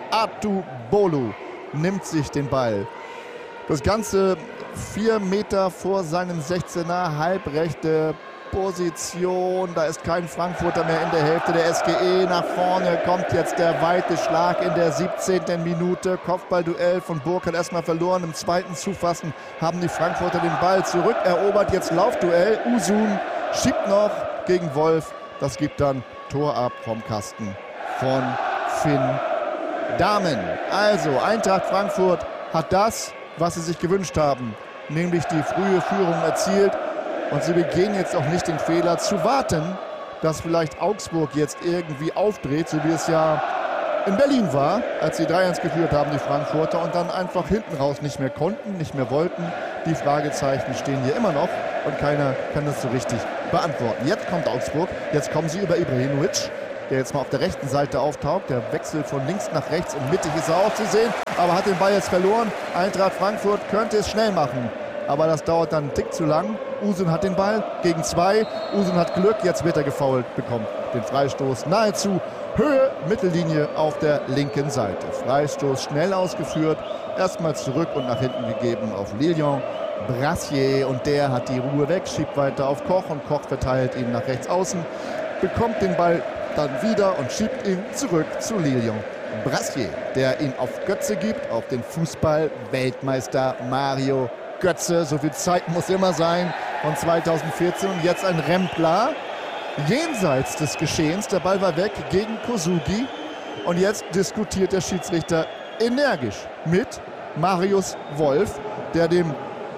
Speaker 3: Atubolu nimmt sich den Ball. Das Ganze vier Meter vor seinem sechzehner, halbrechte Position. Da ist kein Frankfurter mehr in der Hälfte der S G E. Nach vorne kommt jetzt der weite Schlag in der siebzehnten Minute. Kopfballduell von Burkhardt erstmal verloren. Im zweiten Zufassen haben die Frankfurter den Ball zurückerobert. Jetzt Laufduell. Uzun schiebt noch gegen Wolf. Das gibt dann Tor ab vom Kasten von Finn Dahmen. Also Eintracht Frankfurt hat das, was sie sich gewünscht haben, nämlich die frühe Führung erzielt. Und sie begehen jetzt auch nicht den Fehler zu warten, dass vielleicht Augsburg jetzt irgendwie aufdreht, so wie es ja in Berlin war, als sie drei eins geführt haben, die Frankfurter, und dann einfach hinten raus nicht mehr konnten, nicht mehr wollten. Die Fragezeichen stehen hier immer noch und keiner kann das so richtig beantworten. Jetzt kommt Augsburg, jetzt kommen sie über Ibrahimovic, der jetzt mal auf der rechten Seite auftaucht. Der wechselt von links nach rechts und mittig ist er auch zu sehen, aber hat den Ball jetzt verloren. Eintracht Frankfurt könnte es schnell machen, aber das dauert dann einen Tick zu lang. Uzun hat den Ball gegen zwei. Uzun hat Glück, jetzt wird er gefoult, bekommt den Freistoß nahezu Höhe Mittellinie auf der linken Seite. Freistoß schnell ausgeführt, erstmal zurück und nach hinten gegeben auf Lilian Brassier, und der hat die Ruhe weg, schiebt weiter auf Koch und Koch verteilt ihn nach rechts außen, bekommt den Ball dann wieder und schiebt ihn zurück zu Lilian Brassier, der ihn auf Götze gibt, auf den Fußball-Weltmeister Mario Götze. So viel Zeit muss immer sein von zweitausendvierzehn, und jetzt ein Rempler jenseits des Geschehens. Der Ball war weg gegen Kosugi, und jetzt diskutiert der Schiedsrichter energisch mit Marius Wolf, der dem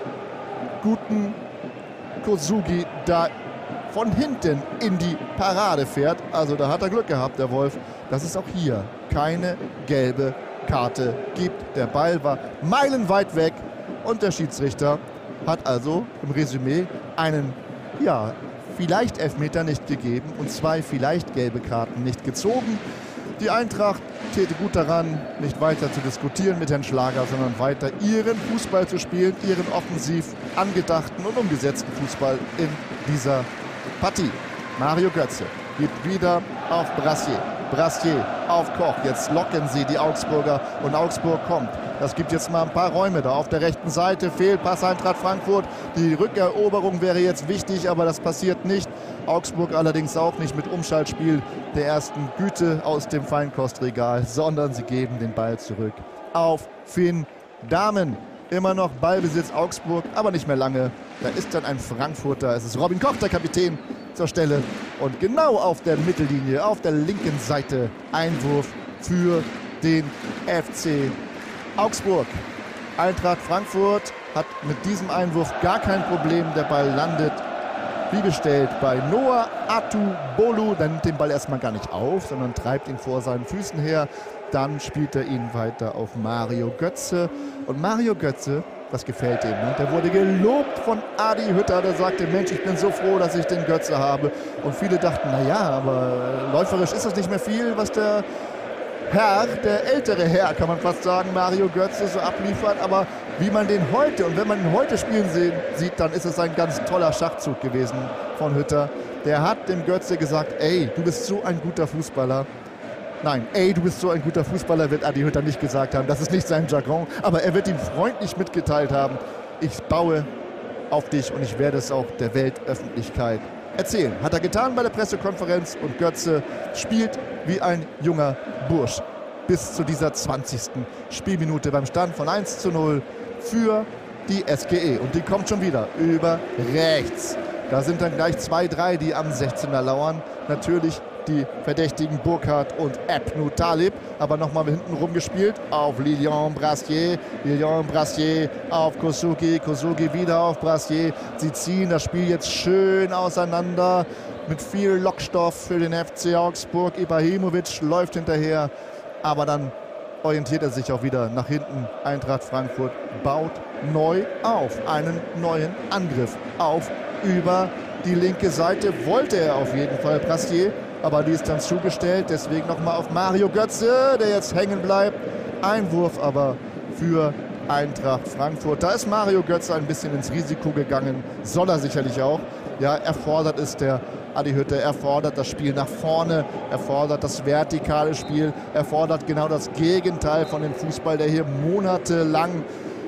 Speaker 3: guten Kosugi da von hinten in die Parade fährt. Also da hat er Glück gehabt, der Wolf, dass es auch hier keine gelbe Karte gibt. Der Ball war meilenweit weg und der Schiedsrichter hat also im Resümee einen, ja, vielleicht Elfmeter nicht gegeben und zwei vielleicht gelbe Karten nicht gezogen. Die Eintracht täte gut daran, nicht weiter zu diskutieren mit Herrn Schlager, sondern weiter ihren Fußball zu spielen, ihren offensiv angedachten und umgesetzten Fußball in dieser Partie. Mario Götze gibt wieder auf Brassier. Brassier auf Koch. Jetzt locken sie die Augsburger und Augsburg kommt. Das gibt jetzt mal ein paar Räume da auf der rechten Seite. Fehlpass Eintracht Frankfurt. Die Rückeroberung wäre jetzt wichtig, aber das passiert nicht. Augsburg allerdings auch nicht mit Umschaltspiel der ersten Güte aus dem Feinkostregal, sondern sie geben den Ball zurück auf Finn Dahmen. Immer noch Ballbesitz Augsburg, aber nicht mehr lange. Da ist dann ein Frankfurter. Es ist Robin Koch, der Kapitän, zur Stelle. Und genau auf der Mittellinie, auf der linken Seite, Einwurf für den F C Augsburg. Eintracht Frankfurt hat mit diesem Einwurf gar kein Problem. Der Ball landet wie bestellt bei Noah Atubolu. Der nimmt den Ball erstmal gar nicht auf, sondern treibt ihn vor seinen Füßen her. Dann spielt er ihn weiter auf Mario Götze. Und Mario Götze, das gefällt ihm. Ne? Der wurde gelobt von Adi Hütter. Der sagte, Mensch, ich bin so froh, dass ich den Götze habe. Und viele dachten, naja, aber läuferisch ist das nicht mehr viel, was der Herr, der ältere Herr, kann man fast sagen, Mario Götze so abliefert. Aber wie man den heute, und wenn man ihn heute spielen sehen, sieht, dann ist es ein ganz toller Schachzug gewesen von Hütter. Der hat dem Götze gesagt, ey, du bist so ein guter Fußballer. Nein, ey, du bist so ein guter Fußballer, wird Adi Hütter nicht gesagt haben. Das ist nicht sein Jargon. Aber er wird ihm freundlich mitgeteilt haben, ich baue auf dich und ich werde es auch der Weltöffentlichkeit erzählen. Hat er getan bei der Pressekonferenz, und Götze spielt wie ein junger Bursch. bis zu dieser zwanzigsten Spielminute beim Stand von eins zu null für die S G E. Und die kommt schon wieder über rechts. Da sind dann gleich zwei, drei, die am sechzehner lauern. Natürlich die verdächtigen Burkhardt und Ebnou Talib, aber nochmal hinten rumgespielt auf Lilian Brassier. Lilian Brassier auf Kosugi, Kosugi wieder auf Brassier. Sie ziehen das Spiel jetzt schön auseinander mit viel Lockstoff für den F C Augsburg. Ibrahimovic läuft hinterher, aber dann orientiert er sich auch wieder nach hinten. Eintracht Frankfurt baut neu auf, einen neuen Angriff auf über die linke Seite. Wollte er auf jeden Fall Brassier, aber die ist dann zugestellt. Deswegen nochmal auf Mario Götze, der jetzt hängen bleibt. Einwurf aber für Eintracht Frankfurt. Da ist Mario Götze ein bisschen ins Risiko gegangen. Soll er sicherlich auch. Ja, er fordert es, der Adi Hütter. Er fordert das Spiel nach vorne. Er fordert das vertikale Spiel. Er fordert genau das Gegenteil von dem Fußball, der hier monatelang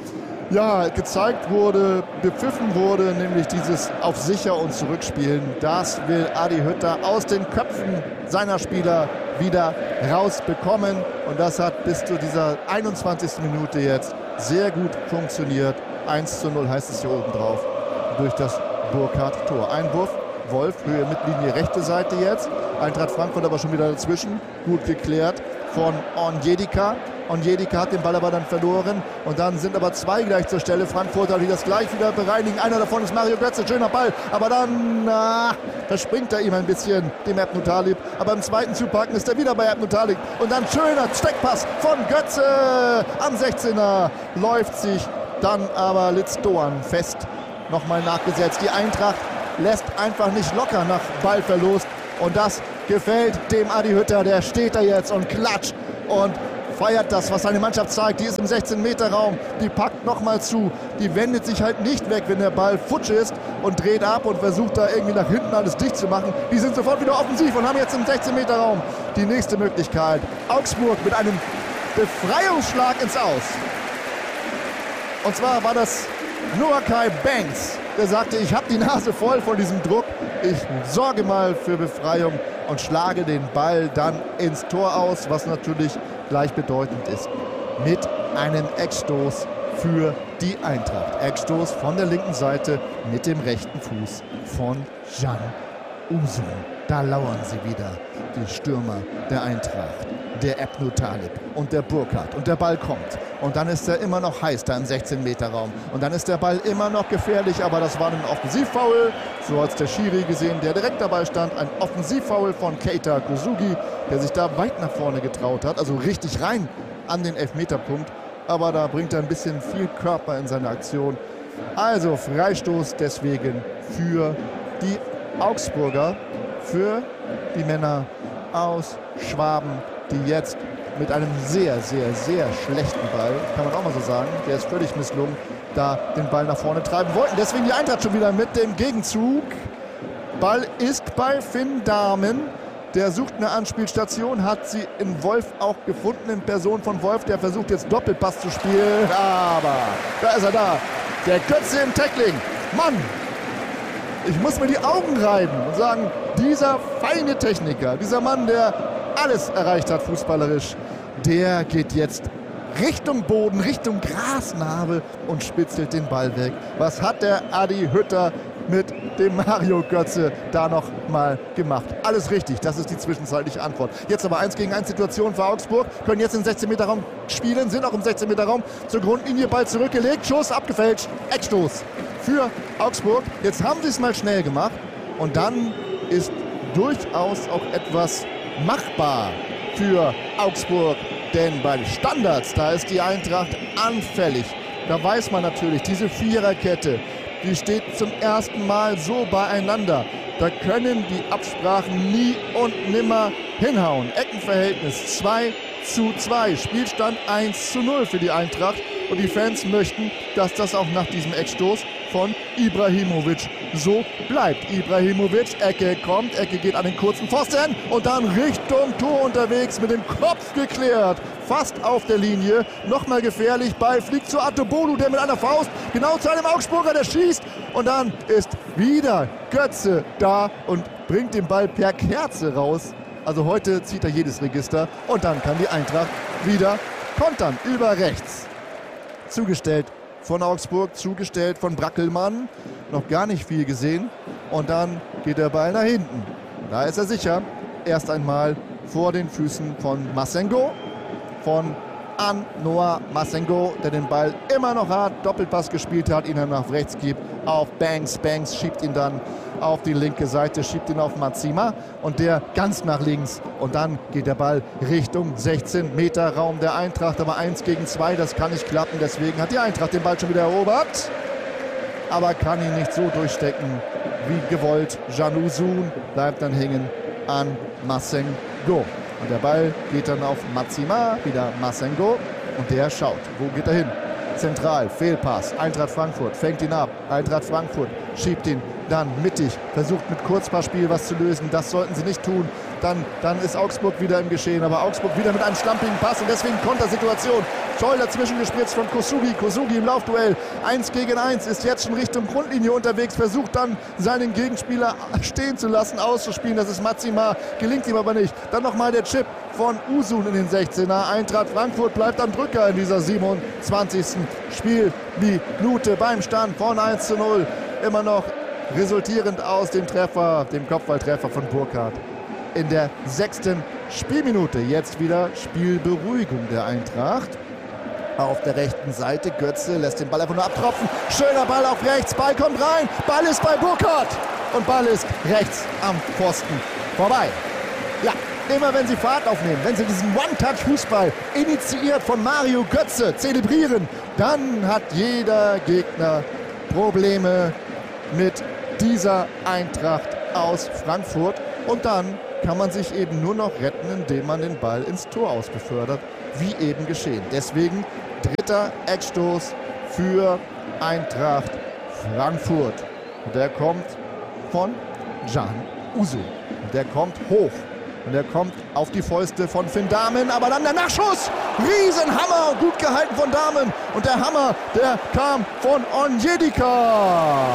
Speaker 3: ja, gezeigt wurde, bepfiffen wurde, nämlich dieses auf sicher und zurückspielen. Das will Adi Hütter aus den Köpfen seiner Spieler wieder rausbekommen. Und das hat bis zu dieser einundzwanzigsten Minute jetzt sehr gut funktioniert. eins zu null heißt es hier oben drauf durch das Burkhardt-Tor. Einwurf, Wolf, Höhe Mittellinie, rechte Seite jetzt. Eintracht Frankfurt aber schon wieder dazwischen. Gut geklärt von Onyedika. Onyedika hat den Ball aber dann verloren und dann sind aber zwei gleich zur Stelle. Frankfurter, die das gleich wieder bereinigen. Einer davon ist Mario Götze, schöner Ball, aber dann na, verspringt er ihm ein bisschen, dem Ebnou Talib. Aber im zweiten Zupacken ist er wieder bei Ebnou Talib und dann schöner Steckpass von Götze am sechzehner. Läuft sich dann aber Litz Doan fest, nochmal nachgesetzt. Die Eintracht lässt einfach nicht locker nach Ballverlust und das gefällt dem Adi Hütter. Der steht da jetzt und klatscht und feiert das, was seine Mannschaft zeigt. Die ist im sechzehn-Meter-Raum, die packt nochmal zu. Die wendet sich halt nicht weg, wenn der Ball futsch ist und dreht ab und versucht da irgendwie nach hinten alles dicht zu machen. Die sind sofort wieder offensiv und haben jetzt im sechzehn-Meter-Raum die nächste Möglichkeit. Augsburg mit einem Befreiungsschlag ins Aus. Und zwar war das Noakai Banks, der sagte, ich habe die Nase voll von diesem Druck. Ich sorge mal für Befreiung und schlage den Ball dann ins Tor aus, was natürlich gleichbedeutend ist mit einem Eckstoß für die Eintracht. Eckstoß von der linken Seite mit dem rechten Fuß von Can Uzun. Da lauern sie wieder, die Stürmer der Eintracht, der Ebnou Talib und der Burkhardt. Und der Ball kommt. Und dann ist er immer noch heiß da im sechzehn-Meter-Raum. Und dann ist der Ball immer noch gefährlich, aber das war ein Offensivfoul. So hat es der Schiri gesehen, der direkt dabei stand. Ein Offensivfoul von Keita Kosugi, der sich da weit nach vorne getraut hat. Also richtig rein an den Elfmeterpunkt. Aber da bringt er ein bisschen viel Körper in seine Aktion. Also Freistoß deswegen für die Augsburger, für die Männer aus Schwaben, die jetzt mit einem sehr, sehr, sehr schlechten Ball, kann man auch mal so sagen, der ist völlig misslungen, da den Ball nach vorne treiben wollten. Deswegen die Eintracht schon wieder mit dem Gegenzug. Ball ist bei Finn Dahmen. Der sucht eine Anspielstation, hat sie in Wolf auch gefunden, in Person von Wolf. Der versucht jetzt Doppelpass zu spielen, aber da ist er da. Der Götze im Tackling. Mann, ich muss mir die Augen reiben und sagen, dieser feine Techniker, dieser Mann, der alles erreicht hat fußballerisch, der geht jetzt Richtung Boden, Richtung Grasnarbe und spitzelt den Ball weg. Was hat der Adi Hütter mit dem Mario Götze da noch mal gemacht? Alles richtig, das ist die zwischenzeitliche Antwort. Jetzt aber eins gegen eins Situation für Augsburg, können jetzt im sechzehn-Meter-Raum spielen, sind auch im sechzehn-Meter-Raum zur Grundlinie, Ball zurückgelegt, Schuss abgefälscht, Eckstoß für Augsburg. Jetzt haben sie es mal schnell gemacht und dann ist durchaus auch etwas machbar für Augsburg, denn bei Standards, da ist die Eintracht anfällig. Da weiß man natürlich, diese Viererkette, die steht zum ersten Mal so beieinander. Da können die Absprachen nie und nimmer hinhauen. Eckenverhältnis zwei zu zwei, Spielstand eins zu null für die Eintracht. Und die Fans möchten, dass das auch nach diesem Eckstoß von Ibrahimovic so bleibt. Ibrahimovic, Ecke kommt, Ecke geht an den kurzen Pfosten und dann Richtung Tor unterwegs, mit dem Kopf geklärt. Fast auf der Linie, nochmal gefährlich, Ball fliegt zu Atobolu, der mit einer Faust genau zu einem Augsburger, der schießt. Und dann ist wieder Götze da und bringt den Ball per Kerze raus. Also heute zieht er jedes Register und dann kann die Eintracht wieder kontern über rechts. Zugestellt von Augsburg, zugestellt von Brackelmann. Noch gar nicht viel gesehen. Und dann geht der Ball nach hinten. Da ist er sicher. Erst einmal vor den Füßen von Massengo. Von An-Noah Massengo, der den Ball immer noch hat, Doppelpass gespielt hat, ihn dann nach rechts gibt, auf Banks. Banks schiebt ihn dann auf die linke Seite, schiebt ihn auf Mazima und der ganz nach links. Und dann geht der Ball Richtung sechzehn Meter Raum der Eintracht, aber eins gegen zwei, das kann nicht klappen. Deswegen hat die Eintracht den Ball schon wieder erobert, aber kann ihn nicht so durchstecken wie gewollt. Canusun bleibt dann hängen an Massengo. Und der Ball geht dann auf Mazima, wieder Massengo. Und der schaut, wo geht er hin? Zentral, Fehlpass, Eintracht Frankfurt fängt ihn ab. Eintracht Frankfurt schiebt ihn dann mittig, versucht mit Kurzpassspiel was zu lösen. Das sollten sie nicht tun. Dann, dann ist Augsburg wieder im Geschehen, aber Augsburg wieder mit einem schlampigen Pass und deswegen Kontersituation. Scholl dazwischen gespritzt von Kosugi. Kosugi im Laufduell. Eins gegen eins, ist jetzt schon Richtung Grundlinie unterwegs, versucht dann seinen Gegenspieler stehen zu lassen, auszuspielen. Das ist Mazima, gelingt ihm aber nicht. Dann nochmal der Chip von Usun in den sechzehner. Eintracht Frankfurt bleibt am Drücker in dieser siebenundzwanzigsten Spielminute beim Stand von eins zu null. Immer noch resultierend aus dem Treffer, dem Kopfballtreffer von Burkhardt. In der sechsten Spielminute. Jetzt wieder Spielberuhigung der Eintracht. Auf der rechten Seite Götze lässt den Ball einfach nur abtropfen. Schöner Ball auf rechts. Ball kommt rein. Ball ist bei Burkhardt. Und Ball ist rechts am Pfosten vorbei. Ja, immer wenn sie Fahrt aufnehmen, wenn sie diesen One-Touch-Fußball initiiert von Mario Götze zelebrieren, dann hat jeder Gegner Probleme mit dieser Eintracht aus Frankfurt. Und dann kann man sich eben nur noch retten, indem man den Ball ins Tor ausbefördert, wie eben geschehen. Deswegen dritter Eckstoß für Eintracht Frankfurt. Und der kommt von Canusun. Und der kommt hoch. Und der kommt auf die Fäuste von Finn Dahmen. Aber dann der Nachschuss. Riesenhammer. Gut gehalten von Dahmen. Und der Hammer, der kam von Onyedika.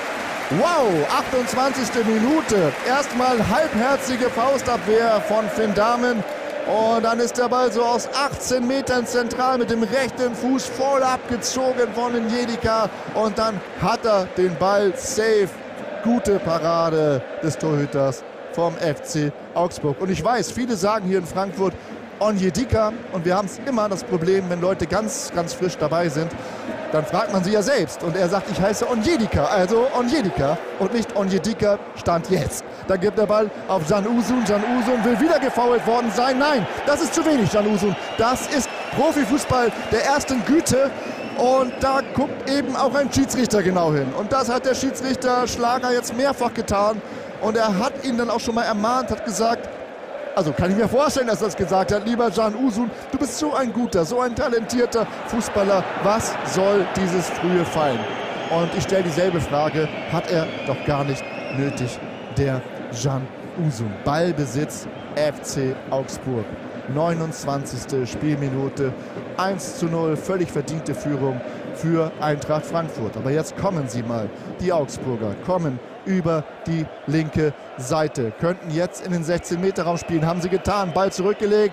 Speaker 3: Wow, achtundzwanzigste Minute. Erstmal halbherzige Faustabwehr von Finn Dahmen. Und dann ist der Ball so aus achtzehn Metern zentral mit dem rechten Fuß voll abgezogen von Onyedika. Und dann hat er den Ball safe. Gute Parade des Torhüters vom F C Augsburg. Und ich weiß, viele sagen hier in Frankfurt Onyedika. Und wir haben es immer das Problem, wenn Leute ganz, ganz frisch dabei sind. Dann fragt man sie ja selbst. Und er sagt, ich heiße Onyedika. Also Onyedika und nicht Onyedika, Stand jetzt. Da gibt der Ball auf Canusun. Canusun will wieder gefoult worden sein. Nein, das ist zu wenig, Canusun. Das ist Profifußball der ersten Güte. Und da guckt eben auch ein Schiedsrichter genau hin. Und das hat der Schiedsrichter Schlager jetzt mehrfach getan. Und er hat ihn dann auch schon mal ermahnt, hat gesagt, also kann ich mir vorstellen, dass er das gesagt hat, lieber Canusun, du bist so ein guter, so ein talentierter Fußballer. Was soll dieses frühe Fallen? Und ich stelle dieselbe Frage, hat er doch gar nicht nötig, der Canusun. Ballbesitz F C Augsburg. neunundzwanzigste Spielminute. eins zu null, völlig verdiente Führung für Eintracht Frankfurt. Aber jetzt kommen sie mal. Die Augsburger kommen über die linke Seite. Könnten jetzt in den sechzehn Meter Raum spielen. Haben sie getan. Ball zurückgelegt.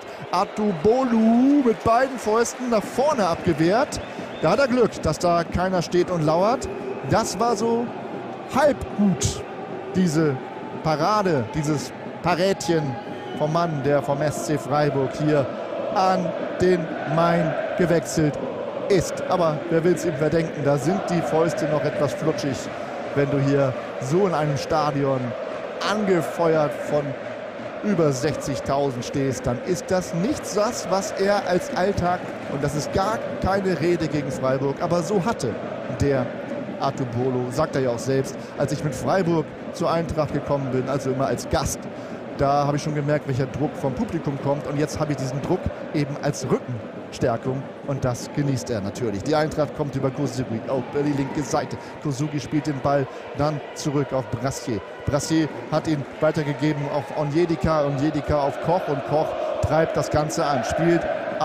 Speaker 3: Atubolu mit beiden Fäusten nach vorne abgewehrt. Da hat er Glück, dass da keiner steht und lauert. Das war so halb gut. Diese Parade, dieses Parätchen vom Mann, der vom S C Freiburg hier an den Main gewechselt ist. Aber wer will es ihm verdenken? Da sind die Fäuste noch etwas flutschig, wenn du hier so in einem Stadion angefeuert von über sechzigtausend stehst. Dann ist das nichts das, was er als Alltag, und das ist gar keine Rede gegen Freiburg, aber so hatte der Atubolo, sagt er ja auch selbst, als ich mit Freiburg zur Eintracht gekommen bin, also immer als Gast. Da habe ich schon gemerkt, welcher Druck vom Publikum kommt. Und jetzt habe ich diesen Druck eben als Rückenstärkung. Und das genießt er natürlich. Die Eintracht kommt über Kosugi auf die linke Seite. Kosugi spielt den Ball dann zurück auf Brassier. Brassier hat ihn weitergegeben auf Onyedika. Onyedika auf Koch. Und Koch treibt das Ganze an. Spielt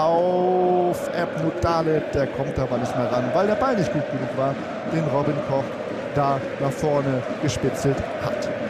Speaker 3: auf Ebnut Daleb. Der kommt aber nicht mehr ran, weil der Ball nicht gut genug war, den Robin Koch da nach vorne gespitzelt hat.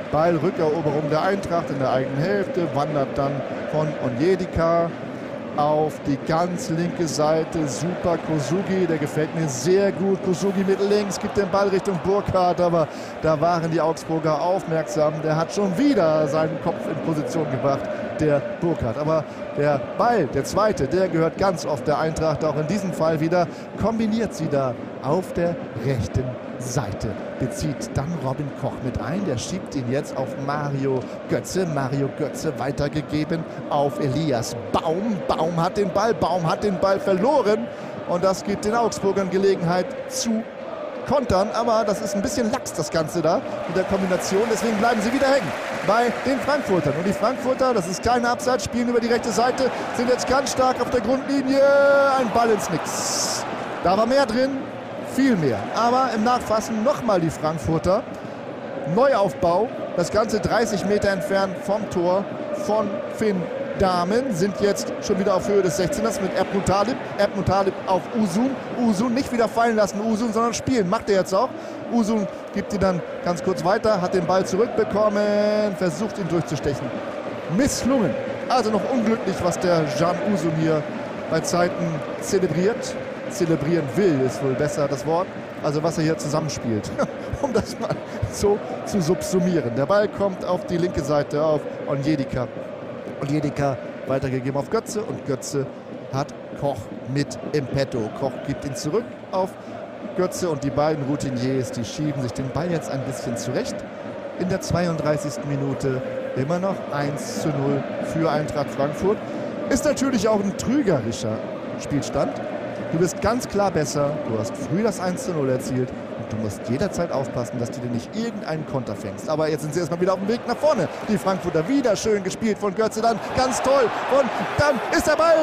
Speaker 3: Ballrückeroberung der Eintracht in der eigenen Hälfte, wandert dann von Onyedika auf die ganz linke Seite. Super Kosugi, der gefällt mir sehr gut. Kosugi mit links, gibt den Ball Richtung Burkhardt, aber da waren die Augsburger aufmerksam. Der hat schon wieder seinen Kopf in Position gebracht, der Burkhardt. Aber der Ball, der zweite, der gehört ganz oft der Eintracht, auch in diesem Fall wieder. Kombiniert sie da auf der rechten Seite. Bezieht dann Robin Koch mit ein. Der schiebt ihn jetzt auf Mario Götze. Mario Götze weitergegeben auf Elias Baum. Baum hat den Ball. Baum hat den Ball verloren. Und das gibt den Augsburgern Gelegenheit zu kontern. Aber das ist ein bisschen lax, das Ganze da mit der Kombination. Deswegen bleiben sie wieder hängen bei den Frankfurtern. Und die Frankfurter, das ist kein Abseits, spielen über die rechte Seite, sind jetzt ganz stark auf der Grundlinie. Ein Ball ins Nix. Da war mehr drin. Viel mehr. Aber im Nachfassen nochmal die Frankfurter. Neuaufbau. Das Ganze dreißig Meter entfernt vom Tor von Finn Dahmen. Sind jetzt schon wieder auf Höhe des sechzehners mit Ebn Talib. Ebn Talib auf Uzun. Uzun nicht wieder fallen lassen, Uzun, sondern spielen. Macht er jetzt auch. Uzun gibt ihn dann ganz kurz weiter. Hat den Ball zurückbekommen. Versucht ihn durchzustechen. Misslungen. Also noch unglücklich, was der Can Uzun hier bei Zeiten zelebriert. Zelebrieren will, ist wohl besser das Wort. Also was er hier zusammenspielt, um das mal so zu subsumieren. Der Ball kommt auf die linke Seite, auf Onyedika. Onyedika weitergegeben auf Götze und Götze hat Koch mit im Petto. Koch gibt ihn zurück auf Götze und die beiden Routiniers, die schieben sich den Ball jetzt ein bisschen zurecht. In der zweiunddreißigsten Minute immer noch eins zu null für Eintracht Frankfurt. Ist natürlich auch ein trügerischer Spielstand. Du bist ganz klar besser, du hast früh das eins zu null erzielt und du musst jederzeit aufpassen, dass du dir nicht irgendeinen Konter fängst. Aber jetzt sind sie erstmal wieder auf dem Weg nach vorne. Die Frankfurter wieder schön gespielt von Götze, dann ganz toll. Und dann ist der Ball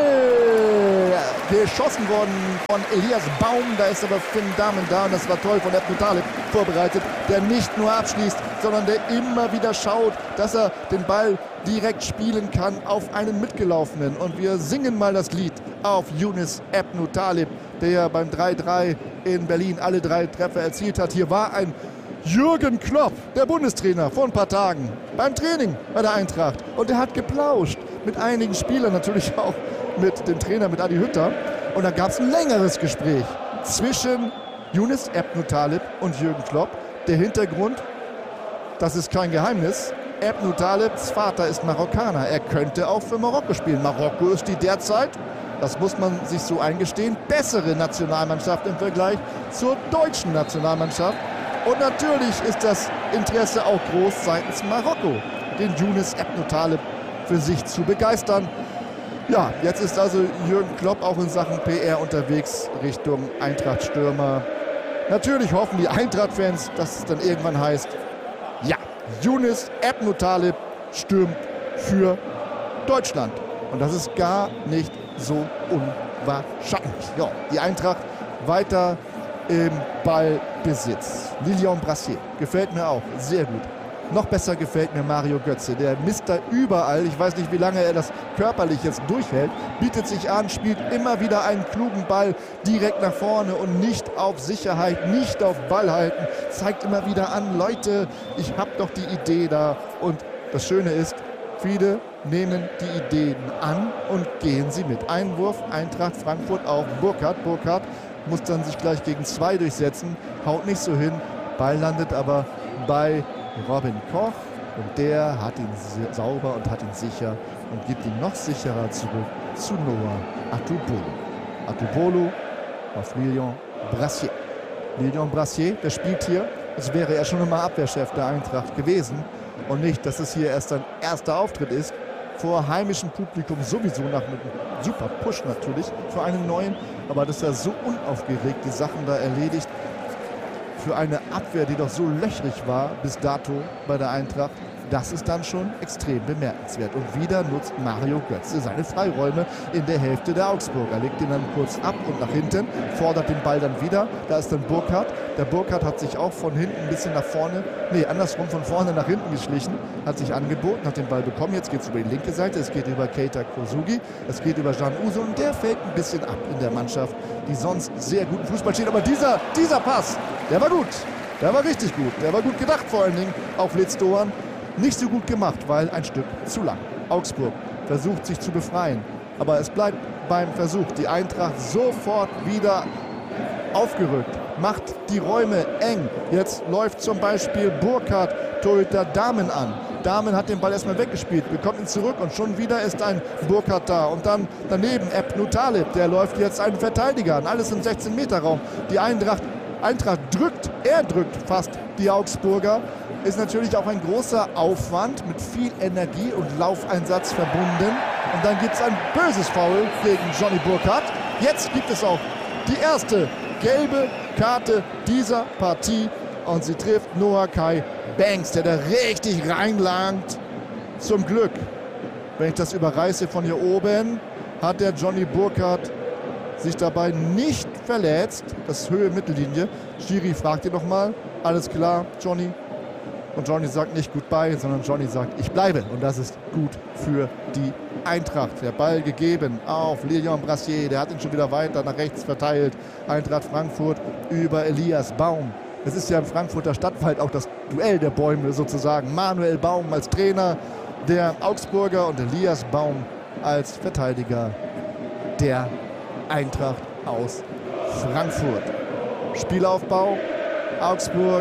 Speaker 3: geschossen worden von Elias Baum. Da ist aber Finn Dahmen da und das war toll von Ebn Talib vorbereitet, der nicht nur abschließt, sondern der immer wieder schaut, dass er den Ball direkt spielen kann auf einen Mitgelaufenen. Und wir singen mal das Lied auf Younes Ebn Talib, der beim drei drei in Berlin alle drei Treffer erzielt hat. Hier war ein Jürgen Klopp, der Bundestrainer, vor ein paar Tagen beim Training bei der Eintracht. Und er hat geplauscht mit einigen Spielern, natürlich auch mit dem Trainer, mit Adi Hütter. Und da gab es ein längeres Gespräch zwischen Younes Ebn Talib und Jürgen Klopp. Der Hintergrund, das ist kein Geheimnis, Ebn Talibs Vater ist Marokkaner. Er könnte auch für Marokko spielen. Marokko ist die derzeit, das muss man sich so eingestehen, bessere Nationalmannschaft im Vergleich zur deutschen Nationalmannschaft. Und natürlich ist das Interesse auch groß seitens Marokko, den Younes Ebn Talib für sich zu begeistern. Ja, jetzt ist also Jürgen Klopp auch in Sachen P R unterwegs Richtung Eintracht-Stürmer. Natürlich hoffen die Eintracht-Fans, dass es dann irgendwann heißt, ja, Younes Ebn Talib stürmt für Deutschland. Und das ist gar nicht so unwahrscheinlich. Ja, die Eintracht weiter im Ballbesitz. Lilian Brassier gefällt mir auch sehr gut. Noch besser gefällt mir Mario Götze. Der misst da überall. Ich weiß nicht, wie lange er das körperlich jetzt durchhält. Bietet sich an, spielt immer wieder einen klugen Ball direkt nach vorne und nicht auf Sicherheit, nicht auf Ball halten. Zeigt immer wieder an, Leute, ich habe doch die Idee da. Und das Schöne ist, viele nehmen die Ideen an und gehen sie mit. Einwurf, Eintracht Frankfurt auf Burkhardt. Burkhardt muss dann sich gleich gegen zwei durchsetzen. Haut nicht so hin. Ball landet aber bei Robin Koch und der hat ihn sauber und hat ihn sicher und gibt ihn noch sicherer zurück zu Noah Atubolo. Atubolo auf Lilian Brassier. Lilian Brassier, der spielt hier, als wäre er schon immer Abwehrchef der Eintracht gewesen und nicht, dass es hier erst sein erster Auftritt ist. Vor heimischem Publikum sowieso nach einem super Push natürlich für einen neuen, aber dass er so unaufgeregt die Sachen da erledigt. Für eine Abwehr, die doch so löchrig war bis dato bei der Eintracht, das ist dann schon extrem bemerkenswert. Und wieder nutzt Mario Götze seine Freiräume in der Hälfte der Augsburger. Legt ihn dann kurz ab und nach hinten, fordert den Ball dann wieder. Da ist dann Burkhardt. Der Burkhardt hat sich auch von hinten ein bisschen nach vorne, nee, andersrum von vorne nach hinten geschlichen, hat sich angeboten, hat den Ball bekommen. Jetzt geht es über die linke Seite, es geht über Keita Kosugi, es geht über Can Uzun und der fällt ein bisschen ab in der Mannschaft, die sonst sehr guten Fußball spielt. Aber dieser, dieser Pass, der war gut. Der war richtig gut. Der war gut gedacht vor allen Dingen auf Litz Doan. nicht so gut gemacht, weil ein Stück zu lang. Augsburg versucht sich zu befreien, aber es bleibt beim Versuch. Die Eintracht sofort wieder aufgerückt, macht die Räume eng. Jetzt läuft zum Beispiel Burkhardt Torhüter Dahmen an. Dahmen hat den Ball erstmal weggespielt, bekommt ihn zurück und schon wieder ist ein Burkhardt da. Und dann daneben Ebnu Talib, der läuft jetzt einen Verteidiger an. Alles im sechzehn Meter Raum. Die Eintracht, Eintracht drückt, er drückt fast die Augsburger. Ist natürlich auch ein großer Aufwand mit viel Energie und Laufeinsatz verbunden. Und dann gibt es ein böses Foul gegen Johnny Burkhardt. Jetzt gibt es auch die erste gelbe Karte dieser Partie. Und sie trifft Noah Kai Banks, der da richtig reinlangt. Zum Glück, wenn ich das überreiße von hier oben, hat der Johnny Burkhardt sich dabei nicht verletzt. Das ist Höhe Mittellinie. Schiri fragt ihn nochmal. Alles klar, Johnny? Und Johnny sagt nicht goodbye, sondern Johnny sagt, ich bleibe. Und das ist gut für die Eintracht. Der Ball gegeben auf Lilian Brassier. Der hat ihn schon wieder weiter nach rechts verteilt. Eintracht Frankfurt über Elias Baum. Es ist ja im Frankfurter Stadtwald auch das Duell der Bäume sozusagen. Manuel Baum als Trainer der Augsburger und Elias Baum als Verteidiger der Eintracht aus Frankfurt. Spielaufbau Augsburg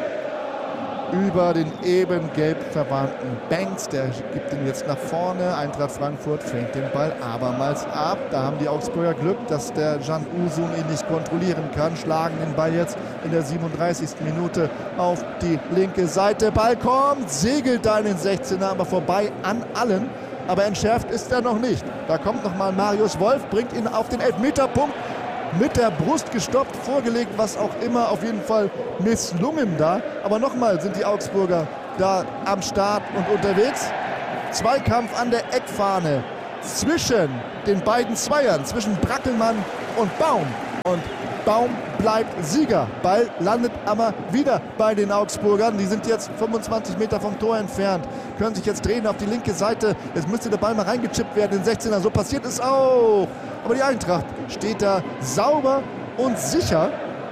Speaker 3: über den eben gelb verwarnten Banks. Der gibt ihn jetzt nach vorne. Eintracht Frankfurt fängt den Ball abermals ab. Da haben die Augsburger Glück, dass der Can Uzun ihn nicht kontrollieren kann. Schlagen den Ball jetzt in der siebenunddreißigsten Minute auf die linke Seite. Ball kommt, segelt da in den sechzehner, aber vorbei an allen. Aber entschärft ist er noch nicht. Da kommt nochmal Marius Wolf, bringt ihn auf den Elfmeterpunkt. Mit der Brust gestoppt, vorgelegt, was auch immer, auf jeden Fall misslungen da. Aber nochmal sind die Augsburger da am Start und unterwegs. Zweikampf an der Eckfahne zwischen den beiden Zweiern, zwischen Brackelmann und Baum. Und Baum bleibt Sieger. Ball landet aber wieder bei den Augsburgern. Die sind jetzt fünfundzwanzig Meter vom Tor entfernt, können sich jetzt drehen auf die linke Seite. Jetzt müsste der Ball mal reingechippt werden, den sechzehner. So passiert es auch. Aber die Eintracht steht da sauber und sicher.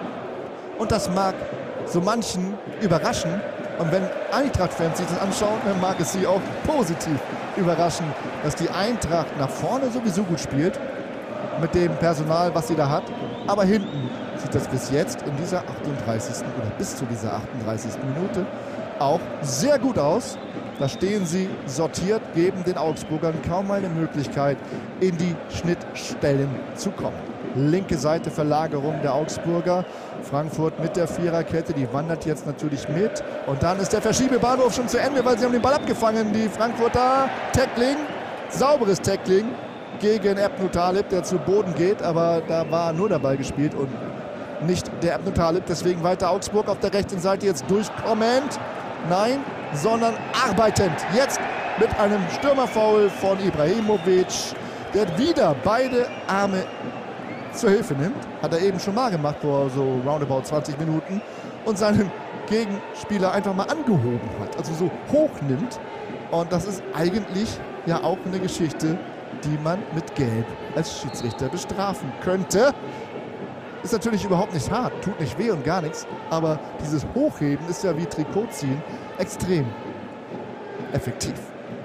Speaker 3: Und das mag so manchen überraschen. Und wenn Eintracht-Fans sich das anschauen, dann mag es sie auch positiv überraschen, dass die Eintracht nach vorne sowieso gut spielt. Mit dem Personal, was sie da hat. Aber hinten sieht das bis jetzt in dieser achtunddreißigsten oder bis zu dieser achtunddreißigsten Minute auch sehr gut aus. Da stehen sie sortiert, geben den Augsburgern kaum eine Möglichkeit, in die Schnittstellen zu kommen. Linke Seite Verlagerung der Augsburger. Frankfurt mit der Viererkette, die wandert jetzt natürlich mit. Und dann ist der Verschiebebahnhof schon zu Ende, weil sie haben den Ball abgefangen. Die Frankfurter Tackling, sauberes Tackling gegen Ebnu Talib, der zu Boden geht. Aber da war nur der Ball gespielt und nicht der Ebnu Talib. Deswegen weiter Augsburg auf der rechten Seite jetzt durchkommend. Nein, sondern arbeitend. Jetzt mit einem Stürmerfoul von Ibrahimovic, der wieder beide Arme zur Hilfe nimmt. Hat er eben schon mal gemacht vor so roundabout zwanzig Minuten. Und seinen Gegenspieler einfach mal angehoben hat. Also so hoch nimmt. Und das ist eigentlich ja auch eine Geschichte, die man mit Gelb als Schiedsrichter bestrafen könnte. Ist natürlich überhaupt nicht hart, tut nicht weh und gar nichts. Aber dieses Hochheben ist ja wie Trikotziehen extrem effektiv.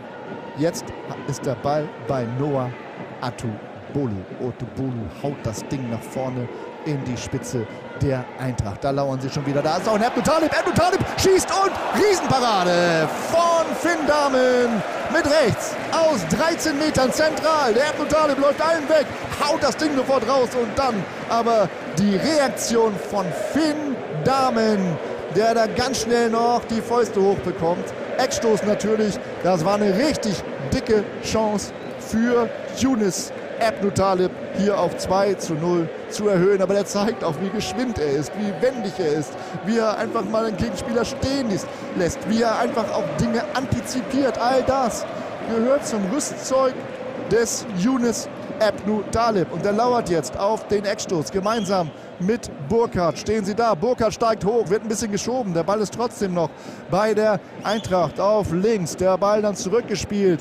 Speaker 3: Jetzt ist der Ball bei Noah Atubolu. Atubolu haut das Ding nach vorne in die Spitze der Eintracht. Da lauern sie schon wieder. Da ist auch ein Ebnu Talib. Ebnu Talib schießt und Riesenparade von Finn Dahmen mit rechts aus dreizehn Metern zentral. Der Ebnu Talib läuft allen weg, haut das Ding sofort raus und dann aber die Reaktion von Finn Dahmen, der da ganz schnell noch die Fäuste hochbekommt. Eckstoß natürlich. Das war eine richtig dicke Chance für Younes Ebnu Talib hier auf zwei zu null zu erhöhen. Aber der zeigt auch, wie geschwind er ist, wie wendig er ist, wie er einfach mal einen Gegenspieler stehen lässt, wie er einfach auch Dinge antizipiert. All das gehört zum Rüstzeug des Younes Ebnu Talib. Und der lauert jetzt auf den Eckstoß. Gemeinsam mit Burkhardt stehen sie da. Burkhardt steigt hoch, wird ein bisschen geschoben. Der Ball ist trotzdem noch bei der Eintracht auf links. Der Ball dann zurückgespielt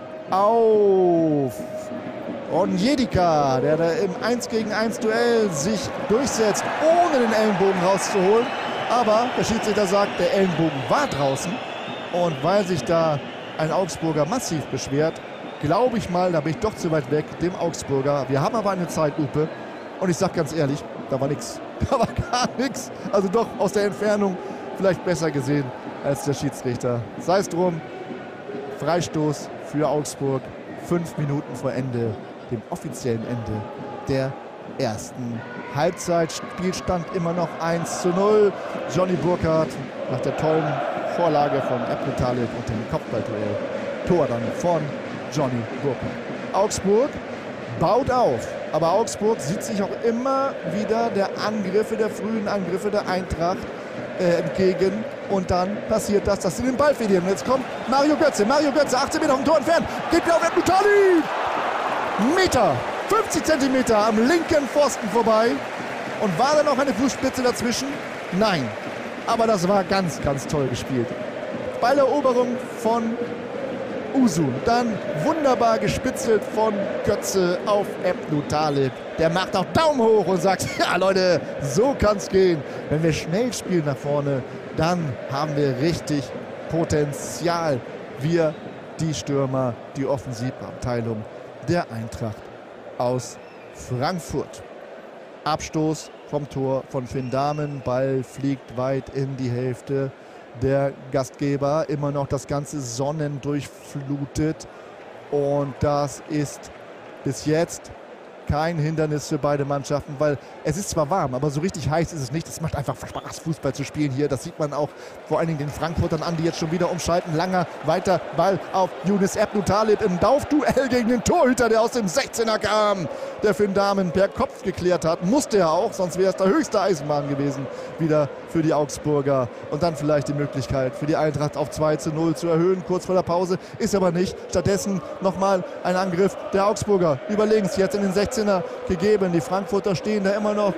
Speaker 3: auf Onyedika, der da im eins gegen eins Duell sich durchsetzt, ohne den Ellenbogen rauszuholen. Aber der Schiedsrichter sagt, der Ellenbogen war draußen. Und weil sich da ein Augsburger massiv beschwert, glaube ich mal, da bin ich doch zu weit weg, dem Augsburger. Wir haben aber eine Zeitlupe und ich sage ganz ehrlich, da war nichts. Da war gar nichts. Also doch aus der Entfernung vielleicht besser gesehen als der Schiedsrichter. Sei es drum, Freistoß für Augsburg, fünf Minuten vor Ende, dem offiziellen Ende der ersten Halbzeit. Spielstand immer noch eins zu null. Johnny Burkhardt nach der tollen Vorlage von Ebne Talib und dem Kopfballduell. Tor dann von Johnny Burkhardt. Augsburg baut auf, aber Augsburg sieht sich auch immer wieder der Angriffe, der frühen Angriffe der Eintracht äh, entgegen. Und dann passiert das, dass sie den Ball verlieren. Und jetzt kommt Mario Götze. Mario Götze, achtzehn Meter vom Tor entfernt. Geht wieder auf Ebne Talib. Meter, fünfzig Zentimeter am linken Pfosten vorbei. Und war da noch eine Fußspitze dazwischen? Nein. Aber das war ganz, ganz toll gespielt. Balleroberung von Usun. Dann wunderbar gespitzelt von Götze auf Ebne Talib. Der macht auch Daumen hoch und sagt, ja Leute, so kann's gehen. Wenn wir schnell spielen nach vorne, dann haben wir richtig Potenzial. Wir, die Stürmer, die Offensivabteilung der Eintracht aus Frankfurt. Abstoß vom Tor von Finn Dahmen. Ball fliegt weit in die Hälfte der Gastgeber. Immer noch das ganze sonnendurchflutet. Und das ist bis jetzt kein Hindernis für beide Mannschaften, weil es ist zwar warm, aber so richtig heiß ist es nicht. Es macht einfach Spaß, Fußball zu spielen hier. Das sieht man auch vor allen Dingen den Frankfurtern an, die jetzt schon wieder umschalten. Langer, weiter Ball auf Younes Ebne Talib im Laufduell gegen den Torhüter, der aus dem sechzehner kam. Der Finn Dahmen per Kopf geklärt hat. Musste er auch, sonst wäre es der höchste Eisenbahn gewesen. Wieder für die Augsburger. Und dann vielleicht die Möglichkeit für die Eintracht auf zwei zu null zu erhöhen, kurz vor der Pause. Ist aber nicht. Stattdessen nochmal ein Angriff der Augsburger. Überlegen es jetzt in den sechzehner gegeben. Die Frankfurter stehen da immer noch